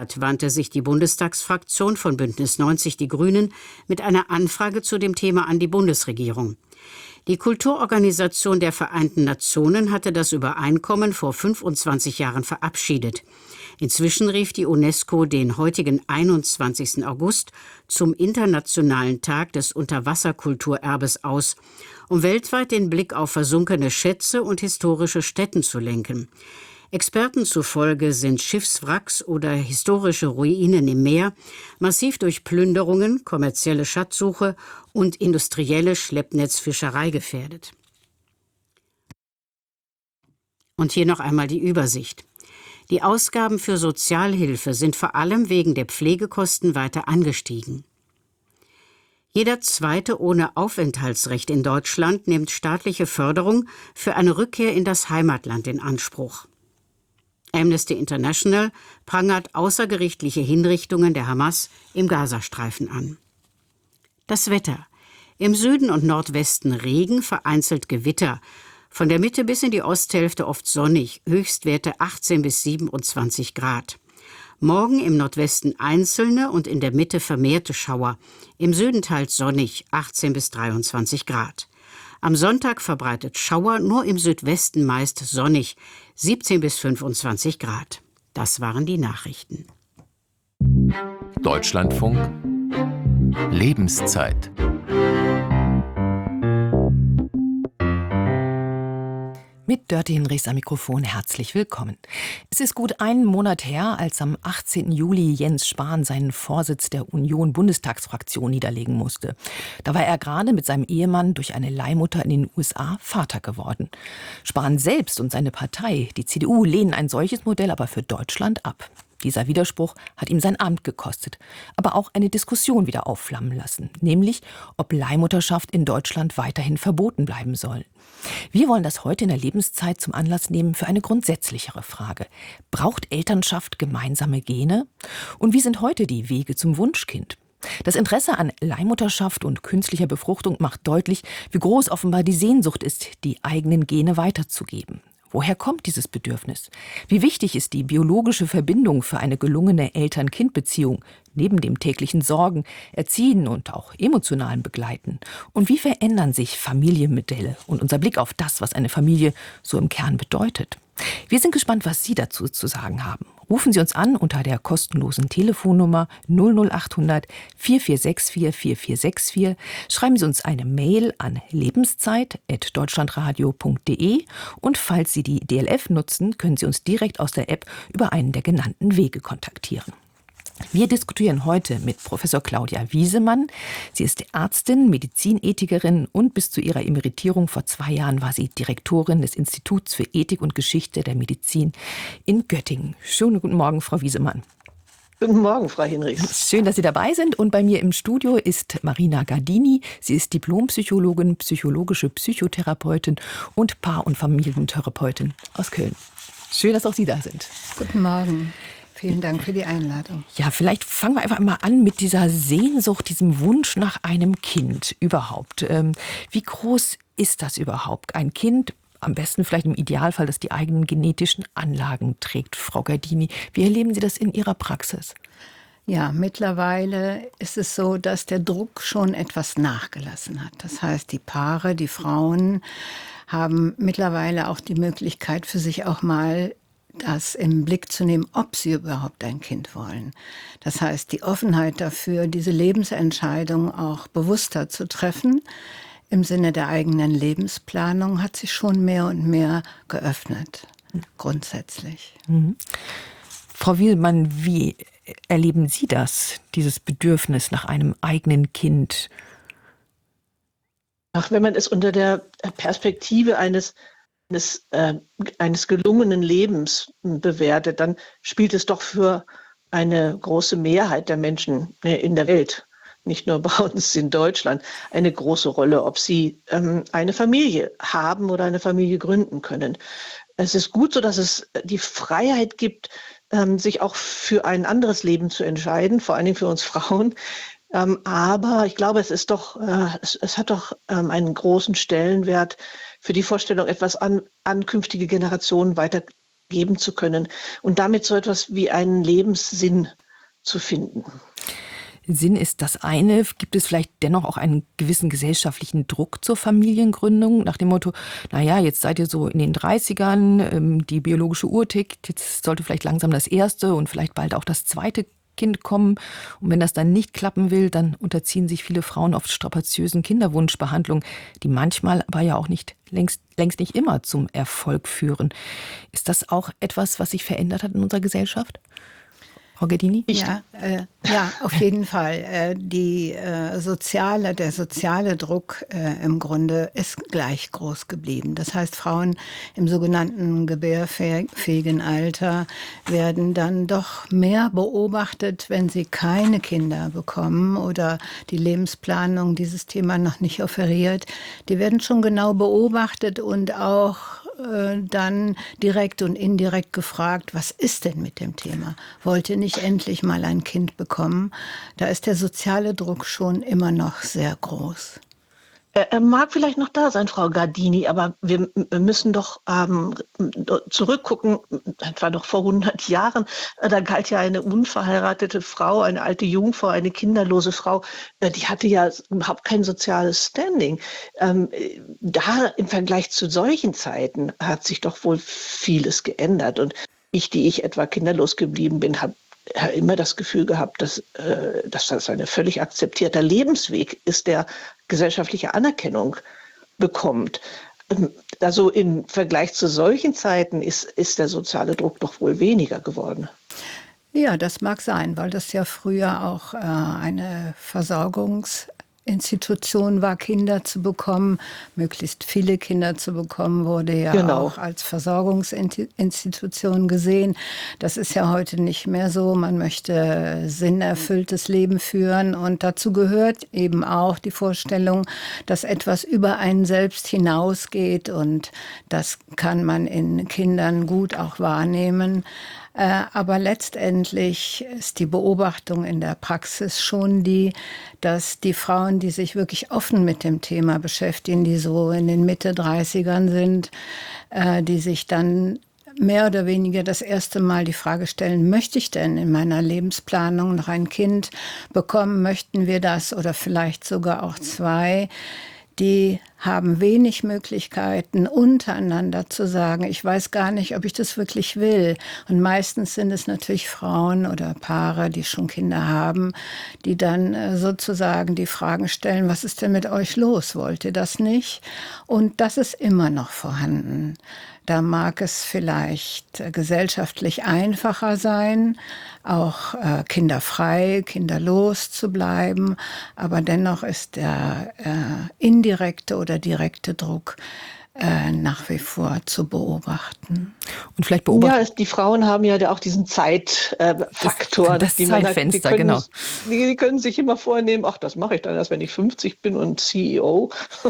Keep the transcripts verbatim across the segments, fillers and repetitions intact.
wandte sich die Bundestagsfraktion von Bündnis neunzig Die Grünen mit einer Anfrage zu dem Thema an die Bundesregierung. Die Kulturorganisation der Vereinten Nationen hatte das Übereinkommen vor fünfundzwanzig Jahren verabschiedet. Inzwischen rief die UNESCO den heutigen einundzwanzigsten August zum Internationalen Tag des Unterwasserkulturerbes aus, um weltweit den Blick auf versunkene Schätze und historische Stätten zu lenken. Experten zufolge sind Schiffswracks oder historische Ruinen im Meer massiv durch Plünderungen, kommerzielle Schatzsuche und industrielle Schleppnetzfischerei gefährdet. Und hier noch einmal die Übersicht. Die Ausgaben für Sozialhilfe sind vor allem wegen der Pflegekosten weiter angestiegen. Jeder Zweite ohne Aufenthaltsrecht in Deutschland nimmt staatliche Förderung für eine Rückkehr in das Heimatland in Anspruch. Amnesty International prangert außergerichtliche Hinrichtungen der Hamas im Gazastreifen an. Das Wetter. Im Süden und Nordwesten Regen, vereinzelt Gewitter. Von der Mitte bis in die Osthälfte oft sonnig, Höchstwerte achtzehn bis siebenundzwanzig Grad. Morgen im Nordwesten einzelne und in der Mitte vermehrte Schauer. Im Süden teils sonnig, achtzehn bis dreiundzwanzig Grad. Am Sonntag verbreitet Schauer, nur im Südwesten meist sonnig, siebzehn bis fünfundzwanzig Grad. Das waren die Nachrichten. Deutschlandfunk Lebenszeit. Mit Dörte Hinrichs am Mikrofon herzlich willkommen. Es ist gut einen Monat her, als am achtzehnten Juli Jens Spahn seinen Vorsitz der Union-Bundestagsfraktion niederlegen musste. Da war er gerade mit seinem Ehemann durch eine Leihmutter in den U S A Vater geworden. Spahn selbst und seine Partei, die C D U, lehnen ein solches Modell aber für Deutschland ab. Dieser Widerspruch hat ihm sein Amt gekostet, aber auch eine Diskussion wieder aufflammen lassen, nämlich ob Leihmutterschaft in Deutschland weiterhin verboten bleiben soll. Wir wollen das heute in der Lebenszeit zum Anlass nehmen für eine grundsätzlichere Frage. Braucht Elternschaft gemeinsame Gene? Und wie sind heute die Wege zum Wunschkind? Das Interesse an Leihmutterschaft und künstlicher Befruchtung macht deutlich, wie groß offenbar die Sehnsucht ist, die eigenen Gene weiterzugeben. Woher kommt dieses Bedürfnis? Wie wichtig ist die biologische Verbindung für eine gelungene Eltern-Kind-Beziehung, neben dem täglichen Sorgen, Erziehen und auch emotionalen Begleiten? Und wie verändern sich Familienmodelle und unser Blick auf das, was eine Familie so im Kern bedeutet? Wir sind gespannt, was Sie dazu zu sagen haben. Rufen Sie uns an unter der kostenlosen Telefonnummer null null acht hundert vier vier sechs vier vier vier sechs vier. Schreiben Sie uns eine Mail an lebenszeit at deutschlandradio punkt de und falls Sie die D L F nutzen, können Sie uns direkt aus der App über einen der genannten Wege kontaktieren. Wir diskutieren heute mit Professor Claudia Wiesemann. Sie ist Ärztin, Medizinethikerin und bis zu ihrer Emeritierung vor zwei Jahren war sie Direktorin des Instituts für Ethik und Geschichte der Medizin in Göttingen. Schönen guten Morgen, Frau Wiesemann. Guten Morgen, Frau Hinrichs. Schön, dass Sie dabei sind. Und bei mir im Studio ist Marina Gardini. Sie ist Diplompsychologin, psychologische Psychotherapeutin und Paar- und Familientherapeutin aus Köln. Schön, dass auch Sie da sind. Guten Morgen. Vielen Dank für die Einladung. Ja, vielleicht fangen wir einfach mal an mit dieser Sehnsucht, diesem Wunsch nach einem Kind überhaupt. Ähm, wie groß ist das überhaupt? Ein Kind, am besten vielleicht im Idealfall, das die eigenen genetischen Anlagen trägt. Frau Gardini, wie erleben Sie das in Ihrer Praxis? Ja, mittlerweile ist es so, dass der Druck schon etwas nachgelassen hat. Das heißt, die Paare, die Frauen haben mittlerweile auch die Möglichkeit für sich auch mal das im Blick zu nehmen, ob sie überhaupt ein Kind wollen. Das heißt, die Offenheit dafür, diese Lebensentscheidung auch bewusster zu treffen, im Sinne der eigenen Lebensplanung, hat sich schon mehr und mehr geöffnet, grundsätzlich. Mhm. Frau Wiesemann, wie erleben Sie das, dieses Bedürfnis nach einem eigenen Kind? Ach, wenn man es unter der Perspektive eines Eines, äh, eines gelungenen Lebens bewertet, dann spielt es doch für eine große Mehrheit der Menschen in der Welt, nicht nur bei uns in Deutschland, eine große Rolle, ob sie ähm, eine Familie haben oder eine Familie gründen können. Es ist gut so, dass es die Freiheit gibt, ähm, sich auch für ein anderes Leben zu entscheiden, vor allen Dingen für uns Frauen. Ähm, aber ich glaube, es ist doch, äh, es, es hat doch ähm, einen großen Stellenwert für die Vorstellung, etwas an, an künftige Generationen weiter geben zu können und damit so etwas wie einen Lebenssinn zu finden. Sinn ist das eine. Gibt es vielleicht dennoch auch einen gewissen gesellschaftlichen Druck zur Familiengründung? Nach dem Motto, naja, jetzt seid ihr so in den dreißigern, ähm, die biologische Uhr tickt, jetzt sollte vielleicht langsam das erste und vielleicht bald auch das zweite Kind kommen. Und wenn das dann nicht klappen will, dann unterziehen sich viele Frauen oft strapaziösen Kinderwunschbehandlungen, die manchmal aber ja auch nicht längst, längst nicht immer zum Erfolg führen. Ist das auch etwas, was sich verändert hat in unserer Gesellschaft? Frau Ghedini? Ja, äh, ja, auf jeden Fall. Äh, die, äh, soziale, der soziale Druck äh, im Grunde ist gleich groß geblieben. Das heißt, Frauen im sogenannten gebärfähigen Alter werden dann doch mehr beobachtet, wenn sie keine Kinder bekommen oder die Lebensplanung dieses Thema noch nicht offeriert. Die werden schon genau beobachtet und auch dann direkt und indirekt gefragt, was ist denn mit dem Thema? Wollt ihr nicht endlich mal ein Kind bekommen? Da ist der soziale Druck schon immer noch sehr groß. Er mag vielleicht noch da sein, Frau Ghedini, aber wir müssen doch ähm, zurückgucken, das war doch vor hundert Jahren, da galt ja eine unverheiratete Frau, eine alte Jungfrau, eine kinderlose Frau, die hatte ja überhaupt kein soziales Standing. Ähm, da im Vergleich zu solchen Zeiten hat sich doch wohl vieles geändert. Und ich, die ich etwa kinderlos geblieben bin, habe immer das Gefühl gehabt, dass, äh, dass das ein völlig akzeptierter Lebensweg ist, der gesellschaftliche Anerkennung bekommt. Also im Vergleich zu solchen Zeiten ist, ist der soziale Druck doch wohl weniger geworden. Ja, das mag sein, weil das ja früher auch äh, eine Versorgungs- Institution war, Kinder zu bekommen. Möglichst viele Kinder zu bekommen, wurde ja genau. auch als Versorgungsinstitution gesehen. Das ist ja heute nicht mehr so. Man möchte sinnerfülltes Leben führen und dazu gehört eben auch die Vorstellung, dass etwas über einen selbst hinausgeht und das kann man in Kindern gut auch wahrnehmen. Aber letztendlich ist die Beobachtung in der Praxis schon die, dass die Frauen, die sich wirklich offen mit dem Thema beschäftigen, die so in den Mitte dreißigern sind, die sich dann mehr oder weniger das erste Mal die Frage stellen, möchte ich denn in meiner Lebensplanung noch ein Kind bekommen? Möchten wir das oder vielleicht sogar auch zwei? Die haben wenig Möglichkeiten, untereinander zu sagen, ich weiß gar nicht, ob ich das wirklich will. Und meistens sind es natürlich Frauen oder Paare, die schon Kinder haben, die dann sozusagen die Fragen stellen, was ist denn mit euch los? Wollt ihr das nicht? Und das ist immer noch vorhanden. Da mag es vielleicht gesellschaftlich einfacher sein, auch äh, kinderfrei, kinderlos zu bleiben. Aber dennoch ist der äh, indirekte oder direkte Druck äh, nach wie vor zu beobachten. Und vielleicht beobachten. Ja, es, die Frauen haben ja auch diesen Zeitfaktor. Äh, das das Zeitfenster, genau. Die, die können sich immer vornehmen, ach, das mache ich dann erst, wenn ich fünfzig bin und C E O.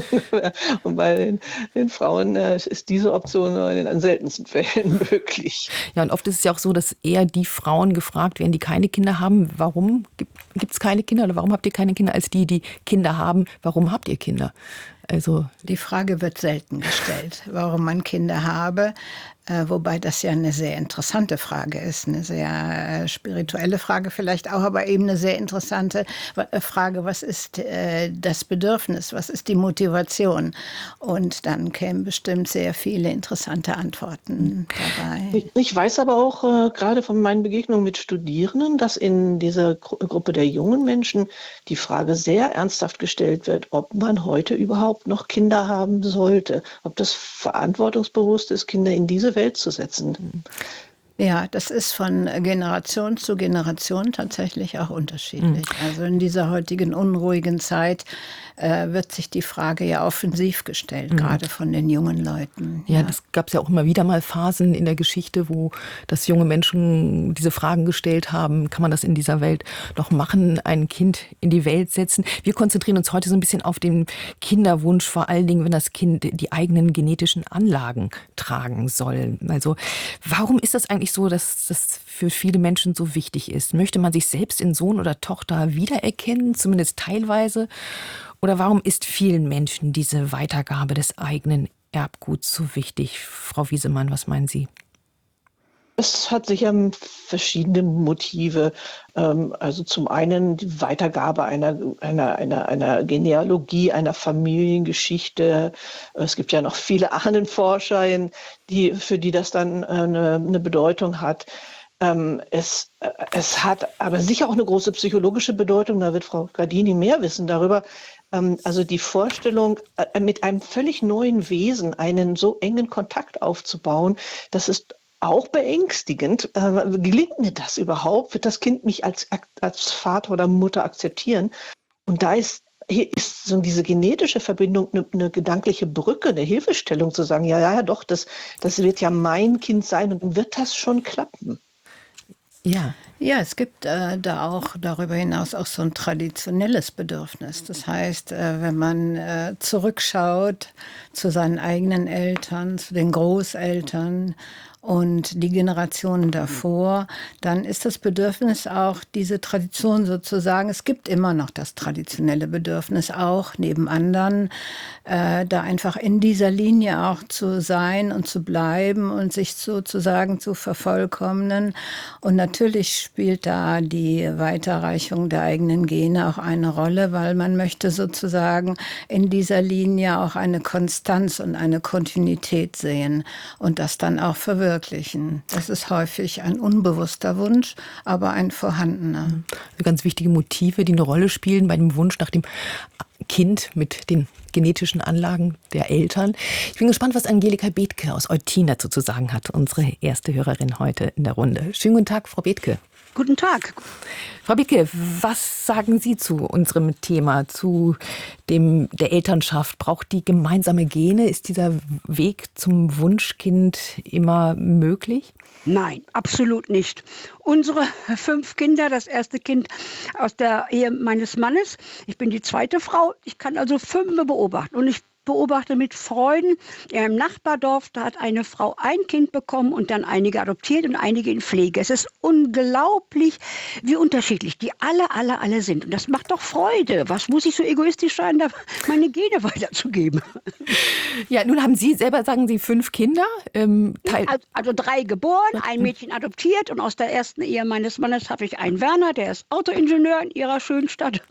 Und bei den, den Frauen äh, ist diese Option in den seltensten Fällen möglich. Ja, und oft ist es ja auch so, dass eher die Frauen gefragt werden, die keine Kinder haben, warum gibt es keine Kinder oder warum habt ihr keine Kinder, als die, die Kinder haben, warum habt ihr Kinder? Also die Frage wird selten gestellt, warum man Kinder habe, äh, wobei das ja eine sehr interessante Frage ist, eine sehr äh, spirituelle Frage vielleicht auch, aber eben eine sehr interessante Frage, was ist äh, das Bedürfnis, was ist die Motivation? Und dann kämen bestimmt sehr viele interessante Antworten dabei. Ich, ich weiß aber auch äh, gerade von meinen Begegnungen mit Studierenden, dass in dieser Gru- Gruppe der jungen Menschen die Frage sehr ernsthaft gestellt wird, ob man heute überhaupt noch Kinder haben sollte, ob das verantwortungsbewusst ist, Kinder in diese Welt zu setzen. Ja, das ist von Generation zu Generation tatsächlich auch unterschiedlich. Mhm. Also in dieser heutigen unruhigen Zeit äh, wird sich die Frage ja offensiv gestellt, mhm. gerade von den jungen Leuten. Ja, ja, das gab es ja auch immer wieder mal Phasen in der Geschichte, wo das junge Menschen diese Fragen gestellt haben, kann man das in dieser Welt noch machen, ein Kind in die Welt setzen? Wir konzentrieren uns heute so ein bisschen auf den Kinderwunsch, vor allen Dingen, wenn das Kind die eigenen genetischen Anlagen tragen soll. Also warum ist das eigentlich so, dass das für viele Menschen so wichtig ist? Möchte man sich selbst in Sohn oder Tochter wiedererkennen, zumindest teilweise? Oder warum ist vielen Menschen diese Weitergabe des eigenen Erbguts so wichtig? Frau Wiesemann, was meinen Sie? Es hat sicher verschiedene Motive. Ähm, also zum einen die Weitergabe einer, einer, einer, einer Genealogie, einer Familiengeschichte. Es gibt ja noch viele Ahnenforscher, die, für die das dann eine, eine Bedeutung hat. Ähm, es, es hat aber sicher auch eine große psychologische Bedeutung. Da wird Frau Gardini mehr wissen darüber. Ähm, also die Vorstellung, äh, mit einem völlig neuen Wesen einen so engen Kontakt aufzubauen, das ist auch beängstigend. Äh, gelingt mir das überhaupt? Wird das Kind mich als, als Vater oder Mutter akzeptieren? Und da ist, hier ist so diese genetische Verbindung eine, eine gedankliche Brücke, eine Hilfestellung zu sagen, ja, ja, doch, das, das wird ja mein Kind sein und dann wird das schon klappen. Ja. Ja, es gibt äh, da auch darüber hinaus auch so ein traditionelles Bedürfnis. Das heißt, äh, wenn man äh, zurückschaut zu seinen eigenen Eltern, zu den Großeltern und die Generationen davor, dann ist das Bedürfnis auch diese Tradition sozusagen, es gibt immer noch das traditionelle Bedürfnis auch neben anderen, äh, da einfach in dieser Linie auch zu sein und zu bleiben und sich sozusagen zu vervollkommnen. Und natürlich spielt da die Weiterreichung der eigenen Gene auch eine Rolle, weil man möchte sozusagen in dieser Linie auch eine Konstanz und eine Kontinuität sehen und das dann auch verwirklichen. Das ist häufig ein unbewusster Wunsch, aber ein vorhandener. Ganz wichtige Motive, die eine Rolle spielen bei dem Wunsch nach dem Kind mit den genetischen Anlagen der Eltern. Ich bin gespannt, was Angelika Bethke aus Eutin dazu zu sagen hat, unsere erste Hörerin heute in der Runde. Schönen guten Tag, Frau Bethke. Guten Tag. Frau Bethke, was sagen Sie zu unserem Thema, zu dem der Elternschaft? Braucht die gemeinsame Gene? Ist dieser Weg zum Wunschkind immer möglich? Nein, absolut nicht. Unsere fünf Kinder, das erste Kind aus der Ehe meines Mannes, ich bin die zweite Frau, ich kann also fünf beobachten und ich beobachte mit Freuden, ja, im Nachbardorf, da hat eine Frau ein Kind bekommen und dann einige adoptiert und einige in Pflege. Es ist unglaublich, wie unterschiedlich die alle, alle, alle sind. Und das macht doch Freude. Was muss ich so egoistisch sein, da meine Gene weiterzugeben? Ja, nun haben Sie selber, sagen Sie, fünf Kinder. Ähm, Teil also, also drei geboren, ein Mädchen adoptiert und aus der ersten Ehe meines Mannes habe ich einen Werner, der ist Autoingenieur in ihrer schönen Stadt.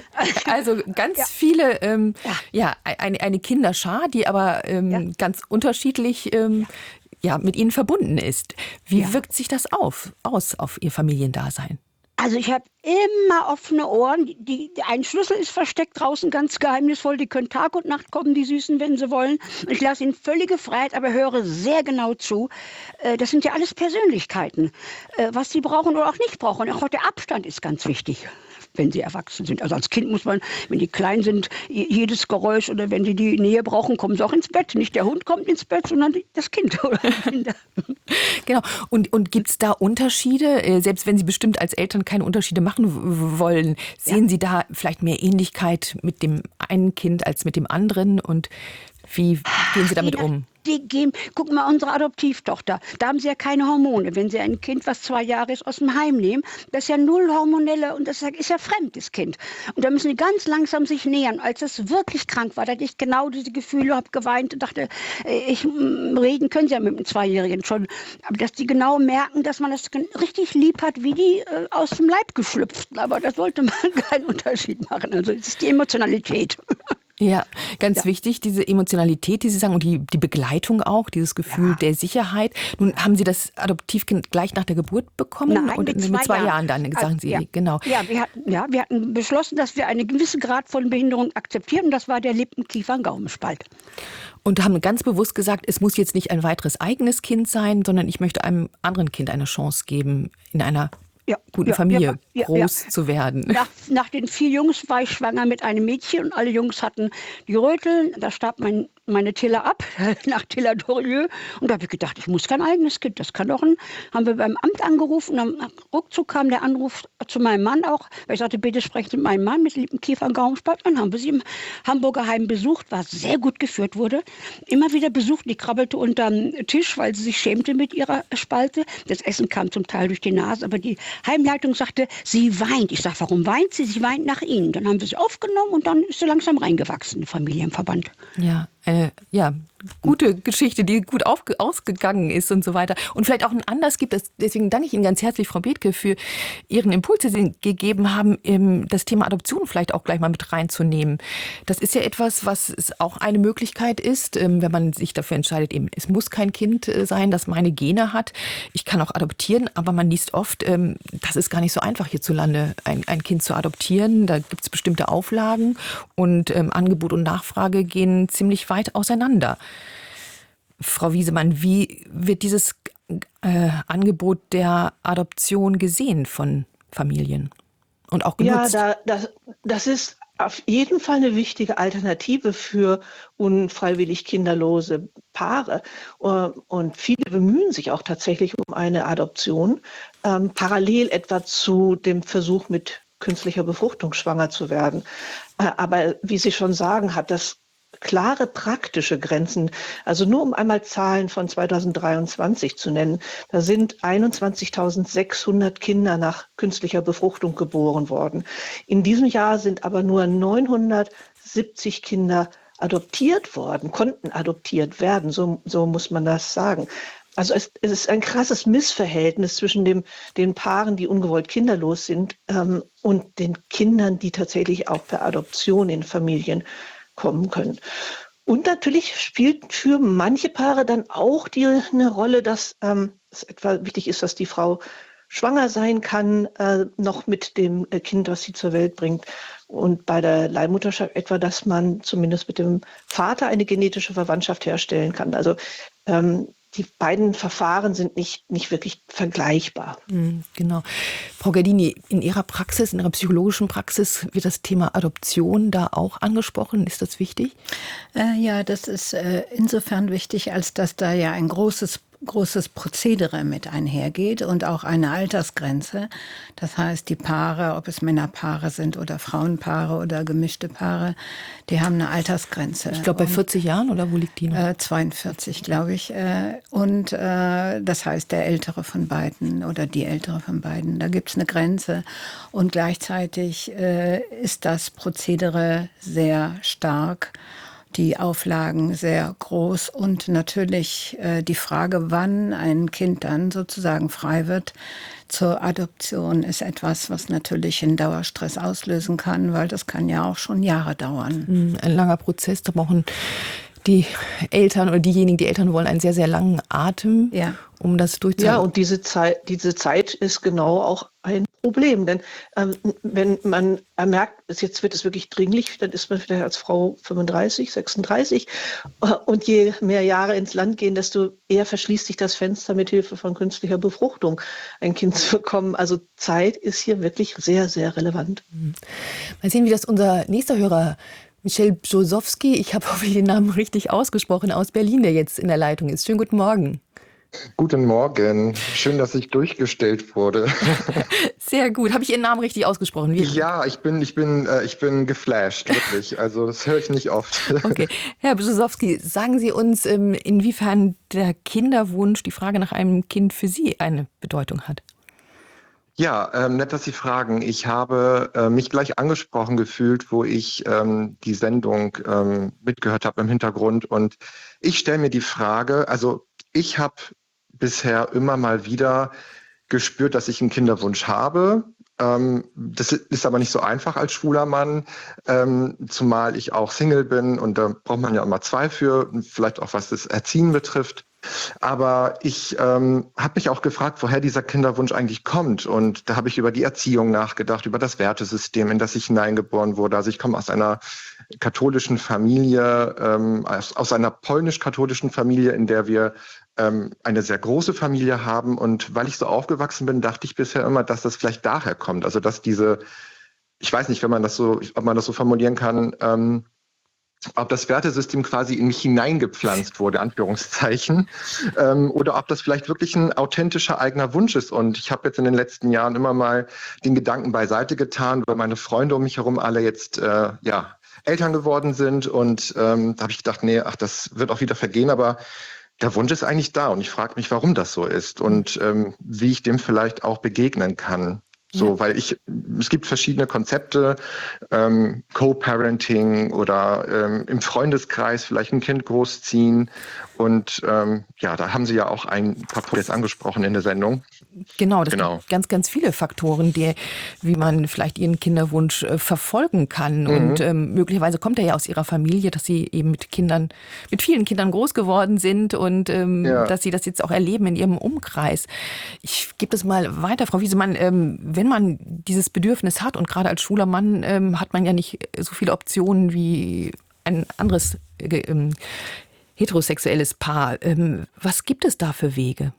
Also ganz ja. viele, ähm, ja, ja eine, eine Kinderschar, die aber ähm, ja. ganz unterschiedlich ähm, ja. ja, mit Ihnen verbunden ist. Wie ja. wirkt sich das auf, aus auf Ihr Familiendasein? Also ich habe immer offene Ohren. Die, die, ein Schlüssel ist versteckt draußen, ganz geheimnisvoll. Die können Tag und Nacht kommen, die Süßen, wenn sie wollen. Ich lasse ihnen völlige Freiheit, aber höre sehr genau zu. Das sind ja alles Persönlichkeiten, was sie brauchen oder auch nicht brauchen. Auch der Abstand ist ganz wichtig, wenn sie erwachsen sind. Also als Kind muss man, wenn die klein sind, jedes Geräusch oder wenn die die Nähe brauchen, kommen sie auch ins Bett. Nicht der Hund kommt ins Bett, sondern das Kind oder die Kinder. Genau. Und, und gibt es da Unterschiede, selbst wenn Sie bestimmt als Eltern keine Unterschiede machen wollen? Sehen ja. Sie da vielleicht mehr Ähnlichkeit mit dem einen Kind als mit dem anderen? Und wie gehen Sie damit um? Die geben, guck mal, unsere Adoptivtochter, da haben sie ja keine Hormone. Wenn sie ein Kind, was zwei Jahre ist, aus dem Heim nehmen, das ist ja null hormonelle und das ist ja fremdes Kind. Und da müssen die ganz langsam sich nähern. Als es wirklich krank war, da hatte ich genau diese Gefühle, habe geweint und dachte, ich, reden können sie ja mit einem Zweijährigen schon. Aber dass die genau merken, dass man das richtig lieb hat, wie die äh, aus dem Leib geschlüpft. Aber da sollte man keinen Unterschied machen. Also es ist die Emotionalität. Ja, ganz ja. wichtig, diese Emotionalität, die Sie sagen, und die, die Begleitung auch, dieses Gefühl ja. der Sicherheit. Nun haben Sie das Adoptivkind gleich nach der Geburt bekommen? Nein, und mit zwei, mit zwei Jahren. Jahren dann, sagen also, Sie, ja. genau. Ja wir, hatten, ja, wir hatten beschlossen, dass wir einen gewissen Grad von Behinderung akzeptieren. Und das war der Lippen-Kiefer-Gaumenspalt. Und haben ganz bewusst gesagt, es muss jetzt nicht ein weiteres eigenes Kind sein, sondern ich möchte einem anderen Kind eine Chance geben, in einer Ja, guten ja, Familie ja, groß ja. zu werden. Nach, nach den vier Jungs war ich schwanger mit einem Mädchen und alle Jungs hatten die Röteln. Da starb mein, meine Tilla ab, nach Tilla Dorieux. Und da habe ich gedacht, ich muss kein eigenes Kind, das kann doch ein... Haben wir beim Amt angerufen und dann ruckzuck kam der Anruf zu meinem Mann auch, weil ich sagte, bitte sprechen Sie mit meinem Mann mit Lippenkiefer und Gaumenspalt. Dann haben wir sie im Hamburger Heim besucht, was sehr gut geführt wurde. Immer wieder besucht, die krabbelte unterm Tisch, weil sie sich schämte mit ihrer Spalte. Das Essen kam zum Teil durch die Nase, aber die Heimleitung sagte, sie weint. Ich sage, warum weint sie? Sie weint nach Ihnen. Dann haben wir sie aufgenommen und dann ist sie langsam reingewachsen, der Familienverband. Ja, Eine, ja, gute Geschichte, die gut aufge- ausgegangen ist und so weiter. Und vielleicht auch einen Anlass gibt. Das, deswegen danke ich Ihnen ganz herzlich, Frau Bethke, für Ihren Impuls, den Sie gegeben haben, das Thema Adoption vielleicht auch gleich mal mit reinzunehmen. Das ist ja etwas, was auch eine Möglichkeit ist, wenn man sich dafür entscheidet, eben, es muss kein Kind sein, das meine Gene hat. Ich kann auch adoptieren, aber man liest oft, das ist gar nicht so einfach hierzulande, ein, ein Kind zu adoptieren. Da gibt es bestimmte Auflagen und ähm, Angebot und Nachfrage gehen ziemlich weit auseinander. Frau Wiesemann, wie wird dieses äh, Angebot der Adoption gesehen von Familien und auch genutzt? Ja, da, das, das ist auf jeden Fall eine wichtige Alternative für unfreiwillig kinderlose Paare. Und viele bemühen sich auch tatsächlich um eine Adoption, ähm, parallel etwa zu dem Versuch, mit künstlicher Befruchtung schwanger zu werden. Äh, aber wie Sie schon sagen, hat das klare praktische Grenzen. Also nur um einmal Zahlen von zweitausenddreiundzwanzig zu nennen. Da sind einundzwanzigtausendsechshundert Kinder nach künstlicher Befruchtung geboren worden. In diesem Jahr sind aber nur neunhundertsiebzig Kinder adoptiert worden, konnten adoptiert werden. So, so muss man das sagen. Also es, es ist ein krasses Missverhältnis zwischen dem, den Paaren, die ungewollt kinderlos sind, ähm, und den Kindern, die tatsächlich auch per Adoption in Familien kommen können. Und natürlich spielt für manche Paare dann auch die, eine Rolle, dass ähm, es etwa wichtig ist, dass die Frau schwanger sein kann, äh, noch mit dem Kind, was sie zur Welt bringt. Und bei der Leihmutterschaft etwa, dass man zumindest mit dem Vater eine genetische Verwandtschaft herstellen kann. Also ähm, die beiden Verfahren sind nicht, nicht wirklich vergleichbar. Genau. Frau Gardini, in Ihrer Praxis, in Ihrer psychologischen Praxis wird das Thema Adoption da auch angesprochen. Ist das wichtig? Äh, ja, das ist äh, insofern wichtig, als dass da ja ein großes großes Prozedere mit einhergeht und auch eine Altersgrenze. Das heißt, die Paare, ob es Männerpaare sind oder Frauenpaare oder gemischte Paare, die haben eine Altersgrenze. Ich glaube bei vierzig Jahren, oder wo liegt die noch? Äh, zweiundvierzig, glaube ich. Äh, und äh, das heißt, der Ältere von beiden oder die Ältere von beiden. Da gibt es eine Grenze. Und gleichzeitig äh, ist das Prozedere sehr stark, die Auflagen sehr groß und natürlich äh, die Frage, wann ein Kind dann sozusagen frei wird zur Adoption, ist etwas, was natürlich einen Dauerstress auslösen kann, weil das kann ja auch schon Jahre dauern. Ein langer Prozess, da brauchen die Eltern oder diejenigen, die Eltern wollen, einen sehr, sehr langen Atem, ja, um das durchzuhalten. Ja, und diese Zeit, diese Zeit ist genau auch ein Problem. Denn ähm, wenn man merkt, jetzt wird es wirklich dringlich, dann ist man vielleicht als Frau fünfunddreißig, sechsunddreißig. Und je mehr Jahre ins Land gehen, desto eher verschließt sich das Fenster, mit Hilfe von künstlicher Befruchtung ein Kind zu bekommen. Also Zeit ist hier wirklich sehr, sehr relevant. Mal sehen, wie das unser nächster Hörer Michel Brzozowski, ich habe hoffentlich den Namen richtig ausgesprochen, aus Berlin, der jetzt in der Leitung ist. Schönen guten Morgen. Guten Morgen. Schön, dass ich durchgestellt wurde. Sehr gut. Habe ich Ihren Namen richtig ausgesprochen? Wie? Ja, ich bin, ich bin, äh, ich bin geflasht, wirklich. Also das höre ich nicht oft. Okay. Herr Brzozowski, sagen Sie uns, inwiefern der Kinderwunsch, die Frage nach einem Kind für Sie eine Bedeutung hat. Ja, ähm, nett, dass Sie fragen. Ich habe äh, mich gleich angesprochen gefühlt, wo ich ähm, die Sendung ähm, mitgehört habe im Hintergrund. Und ich stelle mir die Frage, also ich habe bisher immer mal wieder gespürt, dass ich einen Kinderwunsch habe. Ähm, das ist aber nicht so einfach als schwuler Mann, ähm, zumal ich auch Single bin und da braucht man ja immer zwei für, vielleicht auch was das Erziehen betrifft. Aber ich ähm, habe mich auch gefragt, woher dieser Kinderwunsch eigentlich kommt. Und da habe ich über die Erziehung nachgedacht, über das Wertesystem, in das ich hineingeboren wurde. Also ich komme aus einer katholischen Familie, ähm, aus, aus einer polnisch-katholischen Familie, in der wir ähm, eine sehr große Familie haben. Und weil ich so aufgewachsen bin, dachte ich bisher immer, dass das vielleicht daher kommt. Also dass diese, ich weiß nicht, wenn man das so, ob man das so formulieren kann, ähm, ob das Wertesystem quasi in mich hineingepflanzt wurde, Anführungszeichen, ähm, oder ob das vielleicht wirklich ein authentischer eigener Wunsch ist. Und ich habe jetzt in den letzten Jahren immer mal den Gedanken beiseite getan, weil meine Freunde um mich herum alle jetzt äh, ja Eltern geworden sind. Und ähm, da habe ich gedacht, nee, ach, das wird auch wieder vergehen. Aber der Wunsch ist eigentlich da und ich frage mich, warum das so ist und ähm, wie ich dem vielleicht auch begegnen kann. So, Ja. weil ich, es gibt verschiedene Konzepte, ähm, Co-Parenting oder ähm, im Freundeskreis vielleicht ein Kind großziehen. Und ähm, ja, da haben Sie ja auch ein paar Punkte jetzt angesprochen in der Sendung. Genau, das Genau. gibt ganz, ganz viele Faktoren, die, wie man vielleicht ihren Kinderwunsch äh, verfolgen kann. Mhm. Und ähm, möglicherweise kommt er ja aus ihrer Familie, dass sie eben mit Kindern, mit vielen Kindern groß geworden sind und ähm, Ja. dass sie das jetzt auch erleben in ihrem Umkreis. Ich gebe das mal weiter, Frau Wiesemann. Ähm, wenn man dieses Bedürfnis hat, und gerade als schwuler Mann ähm, hat man ja nicht so viele Optionen wie ein anderes äh, ähm, heterosexuelles Paar. Ähm, was gibt es da für Wege?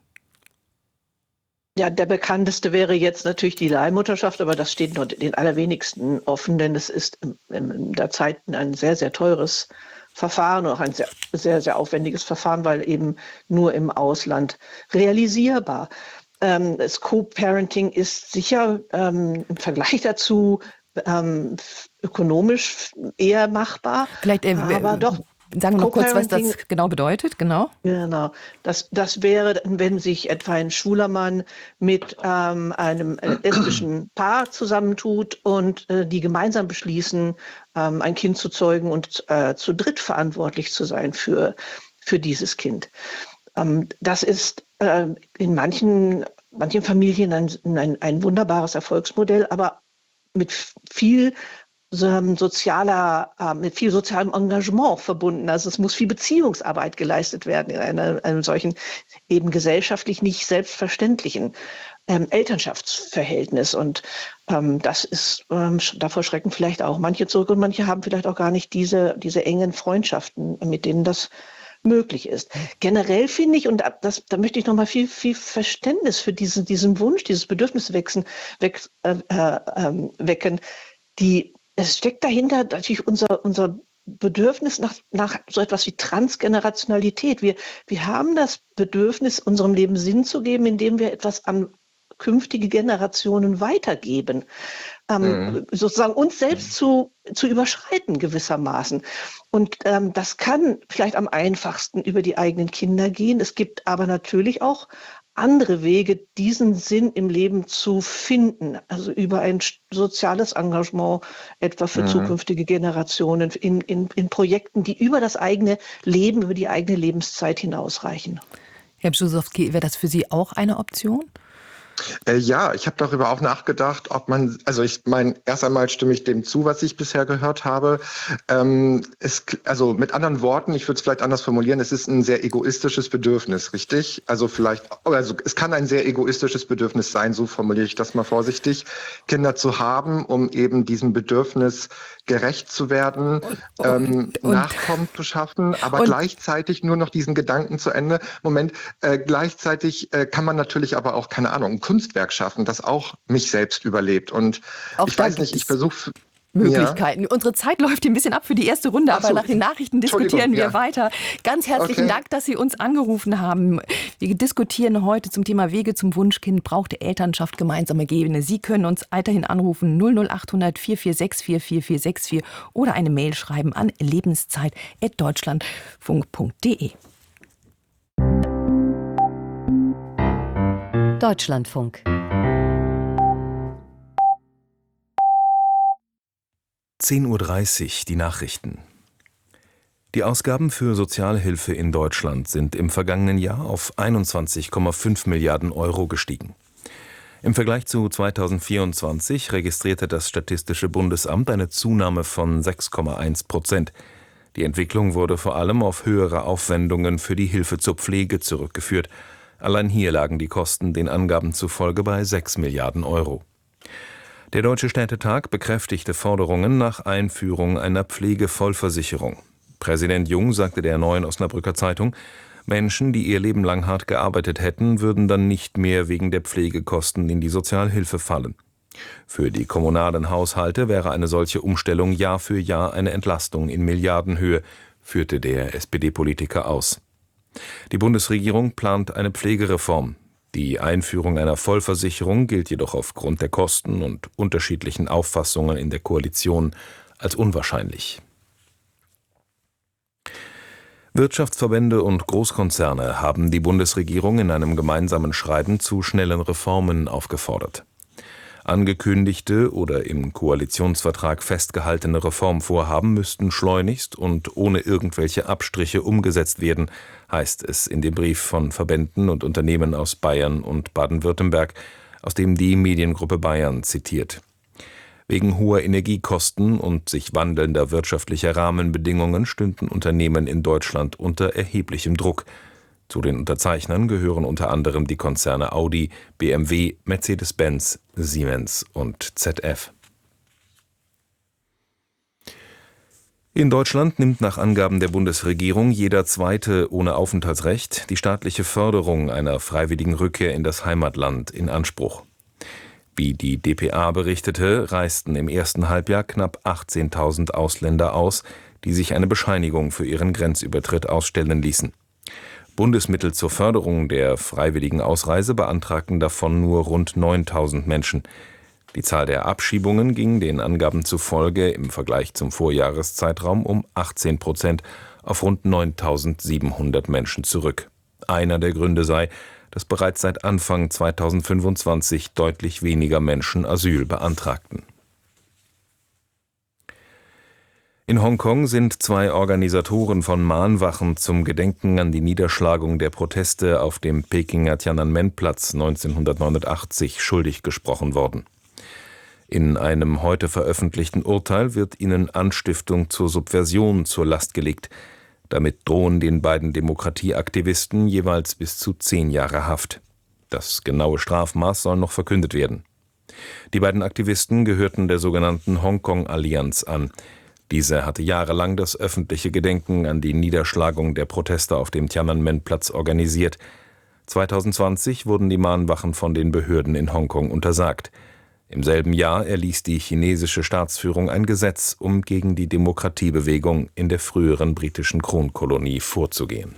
Ja, der bekannteste wäre jetzt natürlich die Leihmutterschaft, aber das steht nur den allerwenigsten offen, denn es ist in, in der Zeit ein sehr, sehr teures Verfahren, auch ein sehr, sehr, sehr aufwendiges Verfahren, weil eben nur im Ausland realisierbar. Ähm, das Co-Parenting ist sicher ähm, im Vergleich dazu ähm, ökonomisch eher machbar, Vielleicht äh, aber doch. Sagen wir noch kurz, was das Co-Parenting- genau bedeutet. Genau. Genau, das, das wäre, wenn sich etwa ein schwuler Mann mit ähm, einem äh, lesbischen Paar zusammentut und äh, die gemeinsam beschließen, ähm, ein Kind zu zeugen und äh, zu dritt verantwortlich zu sein für, für dieses Kind. Ähm, das ist äh, in manchen, manchen Familien ein, ein, ein wunderbares Erfolgsmodell, aber mit viel so, sozialer, äh, mit viel sozialem Engagement verbunden. Also es muss viel Beziehungsarbeit geleistet werden in einer, einem solchen eben gesellschaftlich nicht selbstverständlichen ähm, Elternschaftsverhältnis. Und ähm, das ist, ähm, davor schrecken vielleicht auch manche zurück und manche haben vielleicht auch gar nicht diese, diese engen Freundschaften, mit denen das möglich ist. Generell finde ich, und das, da möchte ich nochmal viel, viel Verständnis für diesen, diesen Wunsch, dieses Bedürfnis wecken, weg, äh, äh, wecken, die Es steckt dahinter natürlich unser, unser Bedürfnis nach, nach so etwas wie Transgenerationalität. Wir, wir haben das Bedürfnis, unserem Leben Sinn zu geben, indem wir etwas an künftige Generationen weitergeben. Ähm, Mhm. sozusagen uns selbst zu, zu überschreiten gewissermaßen. Und ähm, das kann vielleicht am einfachsten über die eigenen Kinder gehen. Es gibt aber natürlich auch andere Wege, diesen Sinn im Leben zu finden, also über ein soziales Engagement, etwa für Mhm. zukünftige Generationen, in, in, in Projekten, die über das eigene Leben, über die eigene Lebenszeit hinausreichen. Herr Brzozowski, wäre das für Sie auch eine Option? Äh, ja, ich habe darüber auch nachgedacht, ob man, also ich meine, erst einmal stimme ich dem zu, was ich bisher gehört habe. Ähm, es, also mit anderen Worten, ich würde es vielleicht anders formulieren, es ist ein sehr egoistisches Bedürfnis, richtig? Also vielleicht, also es kann ein sehr egoistisches Bedürfnis sein, so formuliere ich das mal vorsichtig, Kinder zu haben, um eben diesem Bedürfnis gerecht zu werden, Und- ähm, und- Nachkommen zu schaffen, aber und- gleichzeitig nur noch diesen Gedanken zu Ende. Moment, äh, gleichzeitig äh, kann man natürlich aber auch, keine Ahnung, ein Kunstwerk schaffen, das auch mich selbst überlebt. Und Auch ich da weiß nicht, gibt ich es versuche Möglichkeiten. Unsere Zeit läuft ein bisschen ab für die erste Runde, Ach aber so, nach den Nachrichten diskutieren Entschuldigung, wir ja. weiter. Ganz herzlichen Okay. Dank, dass Sie uns angerufen haben. Wir diskutieren heute zum Thema Wege zum Wunschkind, braucht Elternschaft gemeinsame Gene. Sie können uns weiterhin anrufen null null acht hundert vier vier sechs vier vier vier sechs vier oder eine Mail schreiben an lebenszeit at deutschlandfunk punkt de. Deutschlandfunk. zehn Uhr dreißig, die Nachrichten. Die Ausgaben für Sozialhilfe in Deutschland sind im vergangenen Jahr auf einundzwanzig Komma fünf Milliarden Euro gestiegen. Im Vergleich zu zweitausendvierundzwanzig registrierte das Statistische Bundesamt eine Zunahme von sechs Komma eins Prozent. Die Entwicklung wurde vor allem auf höhere Aufwendungen für die Hilfe zur Pflege zurückgeführt. Allein hier lagen die Kosten den Angaben zufolge bei sechs Milliarden Euro. Der Deutsche Städtetag bekräftigte Forderungen nach Einführung einer Pflegevollversicherung. Präsident Jung sagte der Neuen Osnabrücker Zeitung, Menschen, die ihr Leben lang hart gearbeitet hätten, würden dann nicht mehr wegen der Pflegekosten in die Sozialhilfe fallen. Für die kommunalen Haushalte wäre eine solche Umstellung Jahr für Jahr eine Entlastung in Milliardenhöhe, führte der S P D-Politiker aus. Die Bundesregierung plant eine Pflegereform. Die Einführung einer Vollversicherung gilt jedoch aufgrund der Kosten und unterschiedlichen Auffassungen in der Koalition als unwahrscheinlich. Wirtschaftsverbände und Großkonzerne haben die Bundesregierung in einem gemeinsamen Schreiben zu schnellen Reformen aufgefordert. Angekündigte oder im Koalitionsvertrag festgehaltene Reformvorhaben müssten schleunigst und ohne irgendwelche Abstriche umgesetzt werden, heißt es in dem Brief von Verbänden und Unternehmen aus Bayern und Baden-Württemberg, aus dem die Mediengruppe Bayern zitiert. Wegen hoher Energiekosten und sich wandelnder wirtschaftlicher Rahmenbedingungen stünden Unternehmen in Deutschland unter erheblichem Druck. Zu den Unterzeichnern gehören unter anderem die Konzerne Audi, B M W, Mercedes-Benz, Siemens und Z F. In Deutschland nimmt nach Angaben der Bundesregierung jeder Zweite ohne Aufenthaltsrecht die staatliche Förderung einer freiwilligen Rückkehr in das Heimatland in Anspruch. Wie die d p a berichtete, reisten im ersten Halbjahr knapp achtzehntausend Ausländer aus, die sich eine Bescheinigung für ihren Grenzübertritt ausstellen ließen. Bundesmittel zur Förderung der freiwilligen Ausreise beantragten davon nur rund neuntausend Menschen. Die Zahl der Abschiebungen ging den Angaben zufolge im Vergleich zum Vorjahreszeitraum um achtzehn Prozent auf rund neuntausendsiebenhundert Menschen zurück. Einer der Gründe sei, dass bereits seit Anfang zweitausendfünfundzwanzig deutlich weniger Menschen Asyl beantragten. In Hongkong sind zwei Organisatoren von Mahnwachen zum Gedenken an die Niederschlagung der Proteste auf dem Pekinger Tiananmen-Platz neunzehnhundertneunundachtzig schuldig gesprochen worden. In einem heute veröffentlichten Urteil wird ihnen Anstiftung zur Subversion zur Last gelegt. Damit drohen den beiden Demokratieaktivisten jeweils bis zu zehn Jahre Haft. Das genaue Strafmaß soll noch verkündet werden. Die beiden Aktivisten gehörten der sogenannten Hongkong-Allianz an. Diese hatte jahrelang das öffentliche Gedenken an die Niederschlagung der Proteste auf dem Tiananmen-Platz organisiert. zweitausendzwanzig wurden die Mahnwachen von den Behörden in Hongkong untersagt. Im selben Jahr erließ die chinesische Staatsführung ein Gesetz, um gegen die Demokratiebewegung in der früheren britischen Kronkolonie vorzugehen.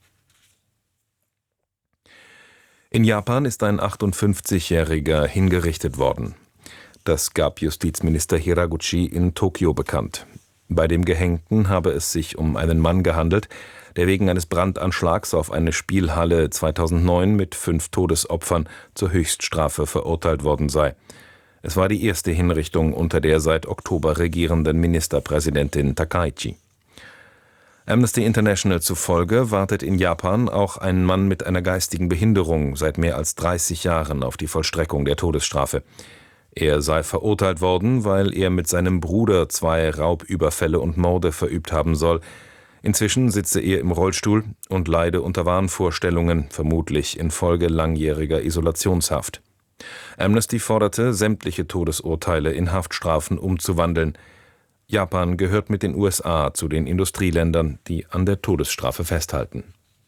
In Japan ist ein achtundfünfzigjähriger hingerichtet worden. Das gab Justizminister Hiraguchi in Tokio bekannt. Bei dem Gehängten habe es sich um einen Mann gehandelt, der wegen eines Brandanschlags auf eine Spielhalle zweitausendneun mit fünf Todesopfern zur Höchststrafe verurteilt worden sei. Es war die erste Hinrichtung unter der seit Oktober regierenden Ministerpräsidentin Takaichi. Amnesty International zufolge wartet in Japan auch ein Mann mit einer geistigen Behinderung seit mehr als dreißig Jahren auf die Vollstreckung der Todesstrafe. Er sei verurteilt worden, weil er mit seinem Bruder zwei Raubüberfälle und Morde verübt haben soll. Inzwischen sitze er im Rollstuhl und leide unter Wahnvorstellungen, vermutlich infolge langjähriger Isolationshaft. Amnesty forderte, sämtliche Todesurteile in Haftstrafen umzuwandeln. Japan gehört mit den U S A zu den Industrieländern, die an der Todesstrafe festhalten.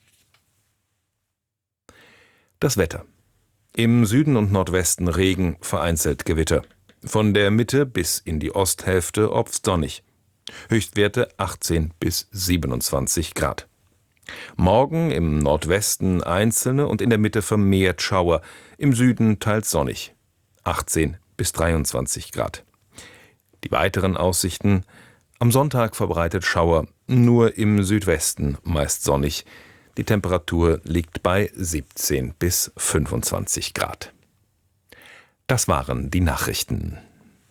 Das Wetter. Im Süden und Nordwesten Regen, vereinzelt Gewitter. Von der Mitte bis in die Osthälfte oft sonnig. Höchstwerte achtzehn bis siebenundzwanzig Grad. Morgen im Nordwesten einzelne und in der Mitte vermehrt Schauer, im Süden teils sonnig. achtzehn bis dreiundzwanzig Grad. Die weiteren Aussichten: am Sonntag verbreitet Schauer, nur im Südwesten meist sonnig. Die Temperatur liegt bei siebzehn bis fünfundzwanzig Grad. Das waren die Nachrichten.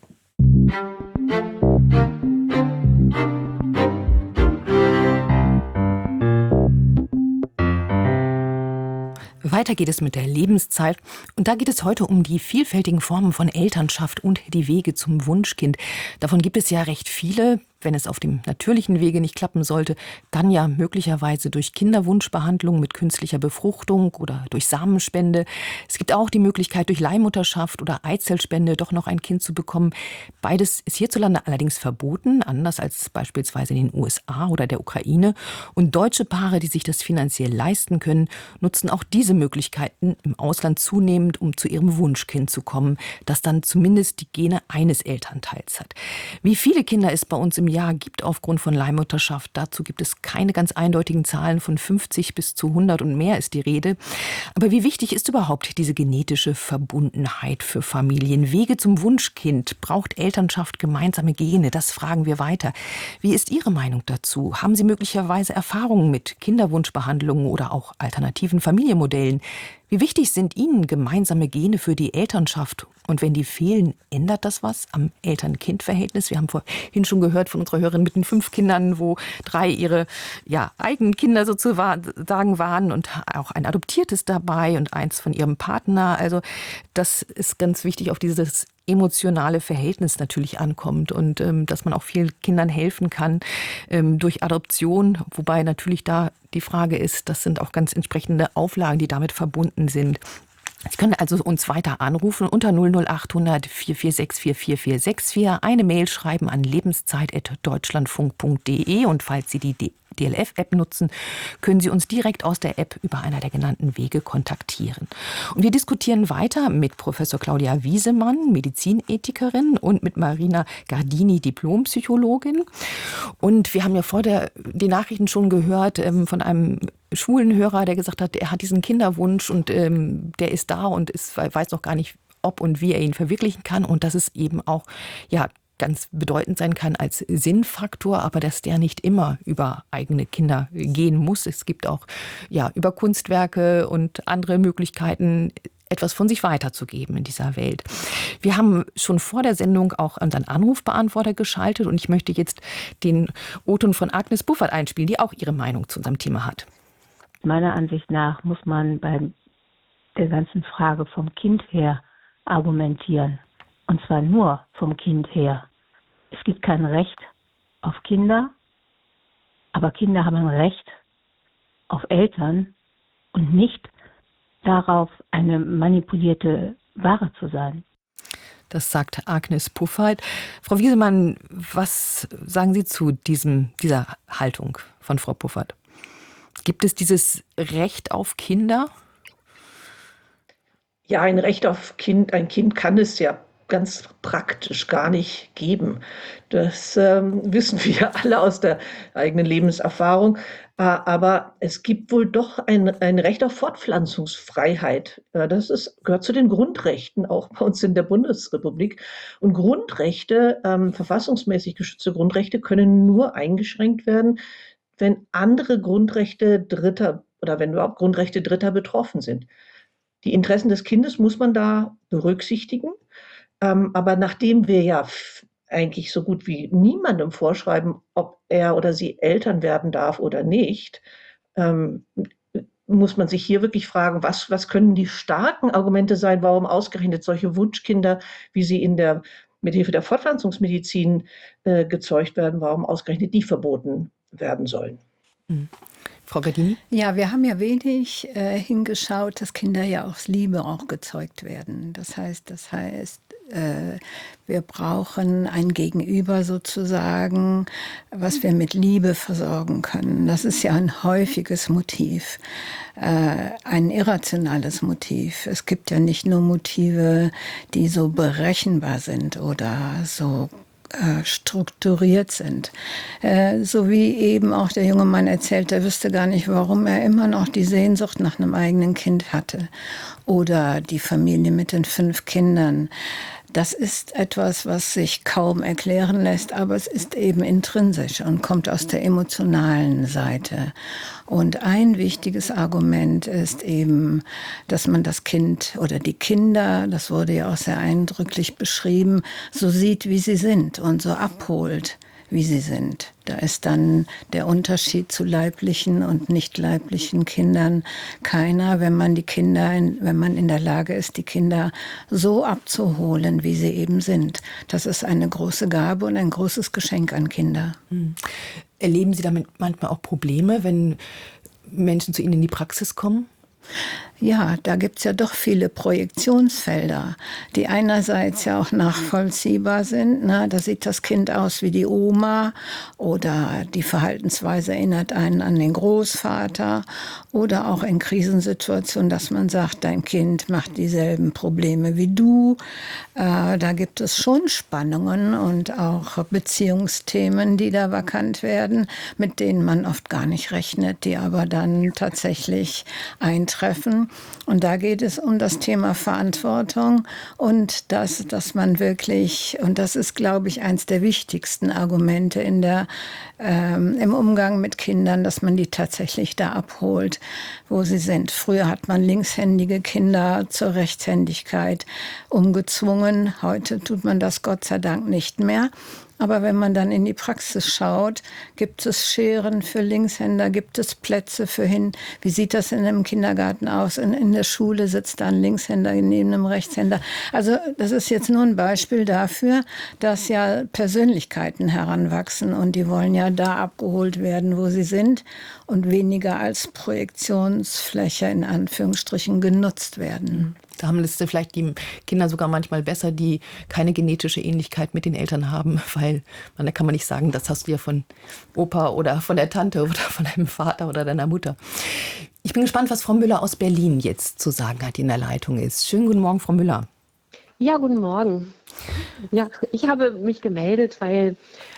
Weiter geht es mit der Lebenszeit und da geht es heute um die vielfältigen Formen von Elternschaft und die Wege zum Wunschkind. Davon gibt es ja recht viele. Wenn es auf dem natürlichen Wege nicht klappen sollte, dann ja möglicherweise durch Kinderwunschbehandlung mit künstlicher Befruchtung oder durch Samenspende. Es gibt auch die Möglichkeit, durch Leihmutterschaft oder Eizellspende doch noch ein Kind zu bekommen. Beides ist hierzulande allerdings verboten, anders als beispielsweise in den U S A oder der Ukraine. Und deutsche Paare, die sich das finanziell leisten können, nutzen auch diese Möglichkeiten im Ausland zunehmend, um zu ihrem Wunschkind zu kommen, das dann zumindest die Gene eines Elternteils hat. Wie viele Kinder es bei uns im Jahr gibt aufgrund von Leihmutterschaft. Dazu gibt es keine ganz eindeutigen Zahlen, von fünfzig bis zu hundert und mehr ist die Rede. Aber wie wichtig ist überhaupt diese genetische Verbundenheit für Familien? Wege zum Wunschkind, braucht Elternschaft gemeinsame Gene? Das fragen wir weiter. Wie ist Ihre Meinung dazu? Haben Sie möglicherweise Erfahrungen mit Kinderwunschbehandlungen oder auch alternativen Familienmodellen? Wie wichtig sind Ihnen gemeinsame Gene für die Elternschaft? Und wenn die fehlen, ändert das was am Eltern-Kind-Verhältnis? Wir haben vorhin schon gehört von unserer Hörerin mit den fünf Kindern, wo drei ihre ja, eigenen Kinder sozusagen waren und auch ein adoptiertes dabei und eins von ihrem Partner. Also das ist ganz wichtig, auf dieses emotionale Verhältnis natürlich ankommt und ähm, dass man auch vielen Kindern helfen kann ähm, durch Adoption, wobei natürlich da die Frage ist, das sind auch ganz entsprechende Auflagen, die damit verbunden sind. Sie können also uns weiter anrufen unter null null acht hundert vier vier sechs vier vier vier sechs vier, eine Mail schreiben an lebenszeit at deutschlandfunk punkt de und falls Sie die D L F-App nutzen, können Sie uns direkt aus der App über einer der genannten Wege kontaktieren. Und wir diskutieren weiter mit Professor Claudia Wiesemann, Medizinethikerin, und mit Marina Gardini, Diplompsychologin. Und wir haben ja vor der, die Nachrichten schon gehört ähm, von einem schwulen Hörer, der gesagt hat, er hat diesen Kinderwunsch und ähm, der ist da und ist, weiß noch gar nicht, ob und wie er ihn verwirklichen kann. Und das ist eben auch, ja, ganz bedeutend sein kann als Sinnfaktor, aber dass der nicht immer über eigene Kinder gehen muss. Es gibt auch ja über Kunstwerke und andere Möglichkeiten, etwas von sich weiterzugeben in dieser Welt. Wir haben schon vor der Sendung auch unseren Anrufbeantworter geschaltet und ich möchte jetzt den O-Ton von Agnes Buffert einspielen, die auch ihre Meinung zu unserem Thema hat. Meiner Ansicht nach muss man bei der ganzen Frage vom Kind her argumentieren. Und zwar nur vom Kind her. Es gibt kein Recht auf Kinder, aber Kinder haben ein Recht auf Eltern und nicht darauf, eine manipulierte Ware zu sein. Das sagt Agnes Buffert. Frau Wiesemann, was sagen Sie zu diesem, dieser Haltung von Frau Buffert? Gibt es dieses Recht auf Kinder? Ja, ein Recht auf Kind, ein Kind kann es ja ganz praktisch gar nicht geben. Das ähm, wissen wir alle aus der eigenen Lebenserfahrung. Äh, aber es gibt wohl doch ein, ein Recht auf Fortpflanzungsfreiheit. Äh, das ist, gehört zu den Grundrechten, auch bei uns in der Bundesrepublik. Und Grundrechte, ähm, verfassungsmäßig geschützte Grundrechte, können nur eingeschränkt werden, wenn andere Grundrechte Dritter oder wenn überhaupt Grundrechte Dritter betroffen sind. Die Interessen des Kindes muss man da berücksichtigen. Ähm, aber nachdem wir ja f- eigentlich so gut wie niemandem vorschreiben, ob er oder sie Eltern werden darf oder nicht, ähm, muss man sich hier wirklich fragen, was, was können die starken Argumente sein, warum ausgerechnet solche Wunschkinder, wie sie in der, mit Hilfe der Fortpflanzungsmedizin äh, gezeugt werden, warum ausgerechnet die verboten werden sollen. Mhm. Frau Gardini? Ja, wir haben ja wenig äh, hingeschaut, dass Kinder ja aus Liebe auch gezeugt werden. Das heißt, das heißt, äh, wir brauchen ein Gegenüber sozusagen, was wir mit Liebe versorgen können. Das ist ja ein häufiges Motiv, äh, ein irrationales Motiv. Es gibt ja nicht nur Motive, die so berechenbar sind oder so strukturiert sind. Äh, so wie eben auch der junge Mann erzählt, er wüsste gar nicht, warum er immer noch die Sehnsucht nach einem eigenen Kind hatte. Oder die Familie mit den fünf Kindern. Das ist etwas, was sich kaum erklären lässt, aber es ist eben intrinsisch und kommt aus der emotionalen Seite. Und ein wichtiges Argument ist eben, dass man das Kind oder die Kinder, das wurde ja auch sehr eindrücklich beschrieben, so sieht, wie sie sind und so abholt, wie sie sind. Da ist dann der Unterschied zu leiblichen und nicht leiblichen Kindern keiner, wenn man die Kinder, wenn man in der Lage ist, die Kinder so abzuholen, wie sie eben sind. Das ist eine große Gabe und ein großes Geschenk an Kinder. Hm. Erleben Sie damit manchmal auch Probleme, wenn Menschen zu Ihnen in die Praxis kommen? Ja, da gibt's ja doch viele Projektionsfelder, die einerseits ja auch nachvollziehbar sind. Na, da sieht das Kind aus wie die Oma oder die Verhaltensweise erinnert einen an den Großvater oder auch in Krisensituationen, dass man sagt, dein Kind macht dieselben Probleme wie du. Äh, da gibt es schon Spannungen und auch Beziehungsthemen, die da vakant werden, mit denen man oft gar nicht rechnet, die aber dann tatsächlich eintreffen. Fragen. Und da geht es um das Thema Verantwortung und das, dass man wirklich, und das ist, glaube ich, eins der wichtigsten Argumente in der, ähm, im Umgang mit Kindern, dass man die tatsächlich da abholt, wo sie sind. Früher hat man linkshändige Kinder zur Rechtshändigkeit umgezwungen. Heute tut man das Gott sei Dank nicht mehr. Aber wenn man dann in die Praxis schaut, gibt es Scheren für Linkshänder, gibt es Plätze für hin. Wie sieht das in einem Kindergarten aus? In, in der Schule sitzt da ein Linkshänder neben einem Rechtshänder. Also das ist jetzt nur ein Beispiel dafür, dass ja Persönlichkeiten heranwachsen und die wollen ja da abgeholt werden, wo sie sind und weniger als Projektionsfläche in Anführungsstrichen genutzt werden. Da haben es vielleicht die Kinder sogar manchmal besser, die keine genetische Ähnlichkeit mit den Eltern haben, weil man, da kann man nicht sagen, das hast du ja von Opa oder von der Tante oder von deinem Vater oder deiner Mutter. Ich bin gespannt, was Frau Müller aus Berlin jetzt zu sagen hat, die in der Leitung ist. Schönen guten Morgen, Frau Müller. Ja, guten Morgen. Ja, ich habe mich gemeldet, weil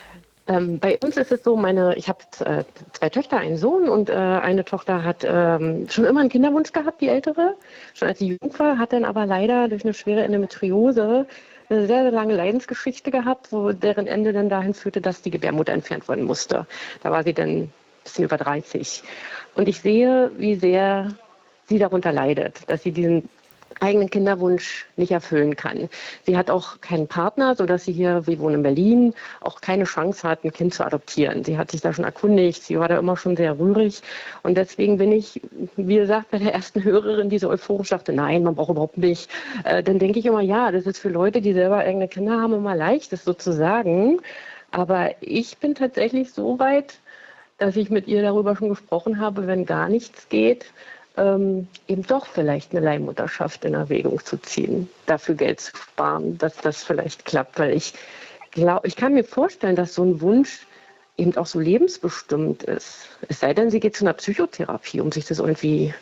Ähm, bei uns ist es so, meine, ich habe äh, zwei Töchter, einen Sohn und äh, eine Tochter hat ähm, schon immer einen Kinderwunsch gehabt, die ältere, schon als sie jung war, hat dann aber leider durch eine schwere Endometriose eine sehr, sehr lange Leidensgeschichte gehabt, wo deren Ende dann dahin führte, dass die Gebärmutter entfernt werden musste. Da war sie dann ein bisschen über dreißig. Und ich sehe, wie sehr sie darunter leidet, dass sie diesen eigenen Kinderwunsch nicht erfüllen kann. Sie hat auch keinen Partner, sodass sie hier, wir wohnen in Berlin, auch keine Chance hat, ein Kind zu adoptieren. Sie hat sich da schon erkundigt, sie war da immer schon sehr rührig und deswegen bin ich, wie gesagt, bei der ersten Hörerin, die so euphorisch dachte, nein, man braucht überhaupt nicht. Äh, dann denke ich immer, ja, das ist für Leute, die selber eigene Kinder haben, immer leicht, das so zu sagen. Aber ich bin tatsächlich so weit, dass ich mit ihr darüber schon gesprochen habe, wenn gar nichts geht, Ähm, eben doch vielleicht eine Leihmutterschaft in Erwägung zu ziehen, dafür Geld zu sparen, dass das vielleicht klappt. Weil ich glaube, ich kann mir vorstellen, dass so ein Wunsch eben auch so lebensbestimmt ist. Es sei denn, sie geht zu einer Psychotherapie, um sich das irgendwie...